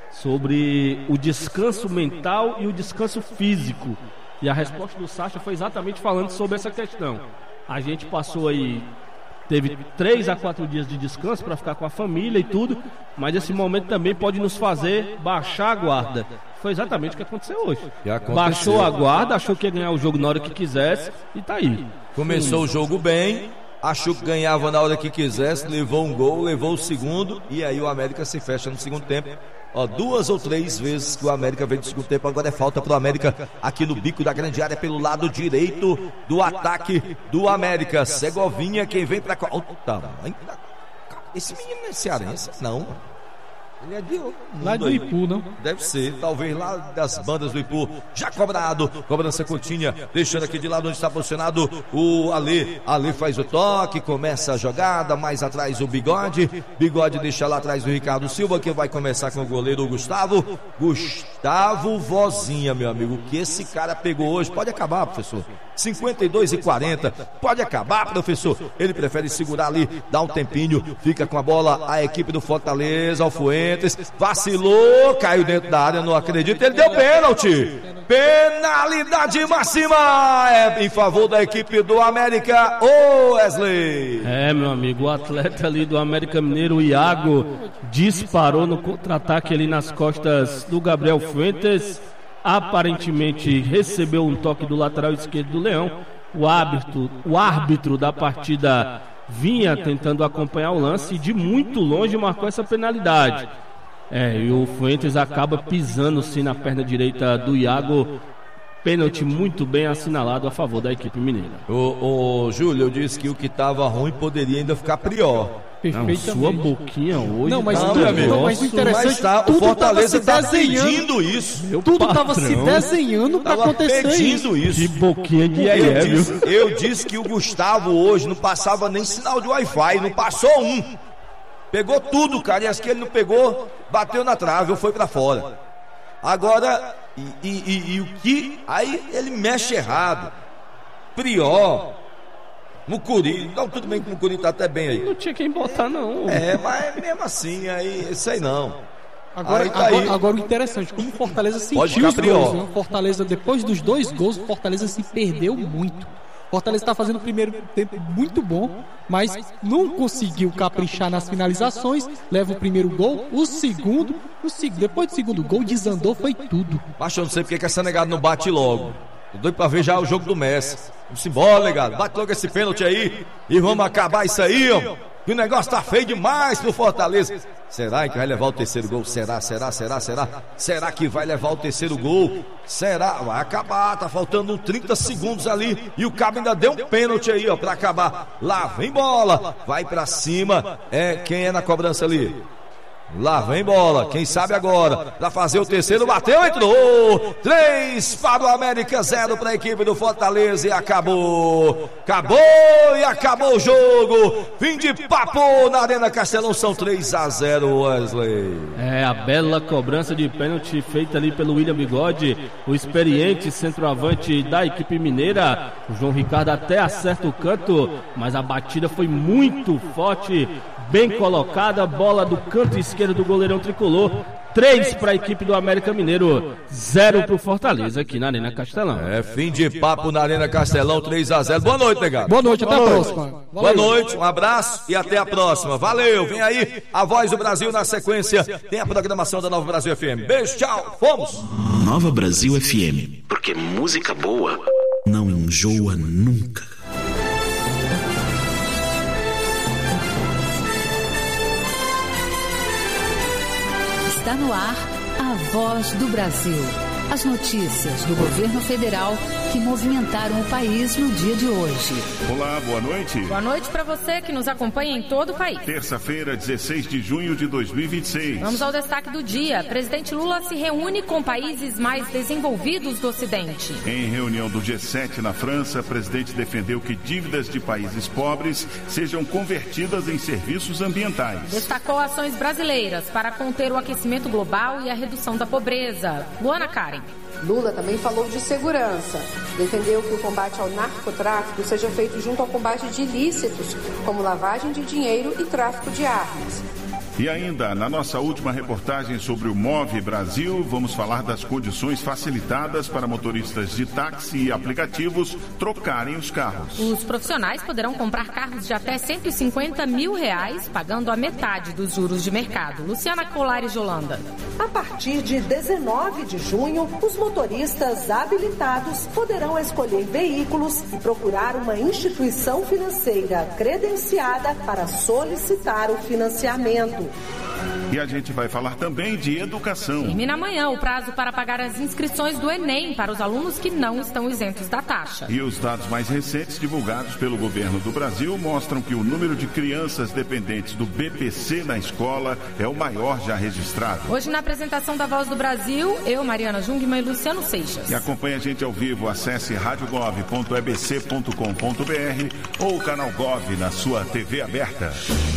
Sobre o descanso mental e o descanso físico. E a resposta do Sacha foi exatamente falando sobre essa questão. A gente passou aí teve 3 a 4 dias de descanso para ficar com a família e tudo, mas esse momento também pode nos fazer baixar a guarda. Foi exatamente o que aconteceu hoje. Baixou a guarda, achou que ia ganhar o jogo na hora que quisesse e tá aí. Começou o jogo bem, achou que ganhava na hora que quisesse, levou um gol, levou o segundo, e aí o América se fecha no segundo tempo. 2 ou 3 vezes que o América veio do segundo tempo. Agora é falta pro América aqui no bico da grande área, pelo lado direito do ataque do América. Segovinha, quem vem pra cá. Esse menino é cearense? Não. Ele é de lá do Ipu, não? Deve ser, talvez lá das bandas do Ipu. Já cobrado, cobrança curtinha, deixando aqui de lado onde está posicionado o Alê. Alê faz o toque, começa a jogada, mais atrás o Bigode. Bigode deixa lá atrás o Ricardo Silva, que vai começar com o goleiro Gustavo. Gustavo Vozinha, meu amigo. O que esse cara pegou hoje? Pode acabar, professor. 52-40. Pode acabar, professor. Ele prefere segurar ali, dar um tempinho. Fica com a bola a equipe do Fortaleza, Alfuentes. Vacilou, caiu dentro da área, não acredito. Ele deu pênalti. Penalidade máxima em favor da equipe do América. Wesley. Meu amigo, o atleta ali do América Mineiro, o Iago, disparou no contra-ataque ali nas costas do Gabriel Fuentes. Aparentemente recebeu um toque do lateral esquerdo do Leão. O árbitro da partida vinha tentando acompanhar o lance e de muito longe marcou essa penalidade. E o Fuentes acaba pisando sim na perna direita do Iago. Pênalti muito bem assinalado a favor da equipe mineira. O Júlio, eu disse que o que estava ruim poderia ainda ficar pior. Não, sua boquinha hoje. Não, mas o interessante o Fortaleza está pedindo isso. Tudo estava se desenhando para acontecer isso. De boquinha de eu disse que o Gustavo hoje não passava nem sinal de Wi-Fi, não passou um. Pegou tudo, cara, e as que ele não pegou, bateu na trave ou foi para fora. Agora, e o que? Aí ele mexe errado. Prior. Mucuri, não, tudo bem que o Mucuri tá até bem aí. Não tinha quem botar, não. Mas mesmo assim, aí, isso aí não. Agora o interessante, como o Fortaleza sentiu os gols, né? Fortaleza, depois dos 2 gols, o Fortaleza se perdeu muito. O Fortaleza está fazendo o primeiro tempo muito bom, mas não conseguiu caprichar nas finalizações, leva o primeiro gol, o segundo, depois do segundo gol, desandou, foi tudo. Mas eu não sei porque que essa negada não bate logo. Tô doido pra ver já o jogo do Messi. Vamos embora, legado. Bate logo esse pênalti aí e vamos acabar isso aí, ó. Que o negócio tá feio demais pro Fortaleza. Será que vai levar o terceiro gol? Será? Será que vai levar o terceiro gol? Será? Vai acabar, tá faltando 30 segundos ali e o cabo ainda deu um pênalti aí, ó, pra acabar. Lá vem bola, vai pra cima. Quem é na cobrança ali? Lá vem bola, quem sabe agora, pra fazer o terceiro, bateu, entrou, 3 para o América, 0 para a equipe do Fortaleza e acabou o jogo, fim de papo na Arena Castelão, são 3-0, Wesley. A bela cobrança de pênalti feita ali pelo William Bigode, o experiente centroavante da equipe mineira. O João Ricardo até acerta o canto, mas a batida foi muito forte. Bem colocada, bola do canto esquerdo do goleirão tricolor. 3 para a equipe do América Mineiro, 0 para o Fortaleza aqui na Arena Castelão. Fim de papo na Arena Castelão, 3-0. Boa noite, negado. Boa noite, até a próxima. Valeu. Boa noite, um abraço e até a próxima. Valeu, vem aí a Voz do Brasil na sequência. Tem a programação da Nova Brasil FM. Beijo, tchau, fomos. Nova Brasil FM, porque música boa não enjoa nunca. Está no ar a Voz do Brasil. As notícias do governo federal que movimentaram o país no dia de hoje. Olá, boa noite. Boa noite para você que nos acompanha em todo o país. Terça-feira, 16 de junho de 2026. Vamos ao destaque do dia. Presidente Lula se reúne com países mais desenvolvidos do Ocidente. Em reunião do G7 na França, o presidente defendeu que dívidas de países pobres sejam convertidas em serviços ambientais. Destacou ações brasileiras para conter o aquecimento global e a redução da pobreza. Luana Karen. Lula também falou de segurança. Defendeu que o combate ao narcotráfico seja feito junto ao combate de ilícitos, como lavagem de dinheiro e tráfico de armas. E ainda, na nossa última reportagem sobre o Move Brasil, vamos falar das condições facilitadas para motoristas de táxi e aplicativos trocarem os carros. Os profissionais poderão comprar carros de até R$150 mil, pagando a metade dos juros de mercado. Luciana Colares de Holanda. A partir de 19 de junho, os motoristas habilitados poderão escolher veículos e procurar uma instituição financeira credenciada para solicitar o financiamento. E a gente vai falar também de educação. Termina amanhã o prazo para pagar as inscrições do Enem para os alunos que não estão isentos da taxa. E os dados mais recentes divulgados pelo governo do Brasil mostram que o número de crianças dependentes do BPC na escola é o maior já registrado. Hoje, na apresentação da Voz do Brasil, eu, Mariana Jungmann e Luciano Seixas. E acompanhe a gente ao vivo, acesse radiogov.ebc.com.br ou o canal Gov na sua TV aberta.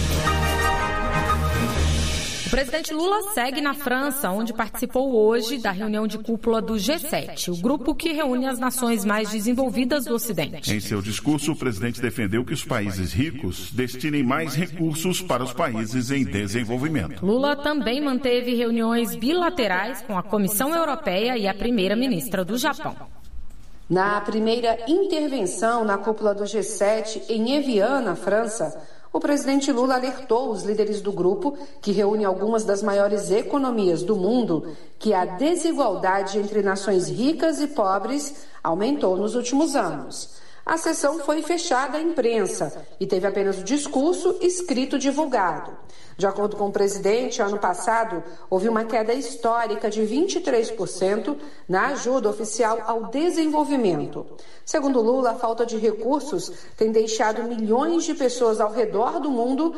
O presidente Lula segue na França, onde participou hoje da reunião de cúpula do G7, o grupo que reúne as nações mais desenvolvidas do Ocidente. Em seu discurso, o presidente defendeu que os países ricos destinem mais recursos para os países em desenvolvimento. Lula também manteve reuniões bilaterais com a Comissão Europeia e a primeira-ministra do Japão. Na primeira intervenção na cúpula do G7 em Evian, na França, o presidente Lula alertou os líderes do grupo, que reúne algumas das maiores economias do mundo, que a desigualdade entre nações ricas e pobres aumentou nos últimos anos. A sessão foi fechada à imprensa e teve apenas o discurso escrito divulgado. De acordo com o presidente, ano passado houve uma queda histórica de 23% na ajuda oficial ao desenvolvimento. Segundo Lula, a falta de recursos tem deixado milhões de pessoas ao redor do mundo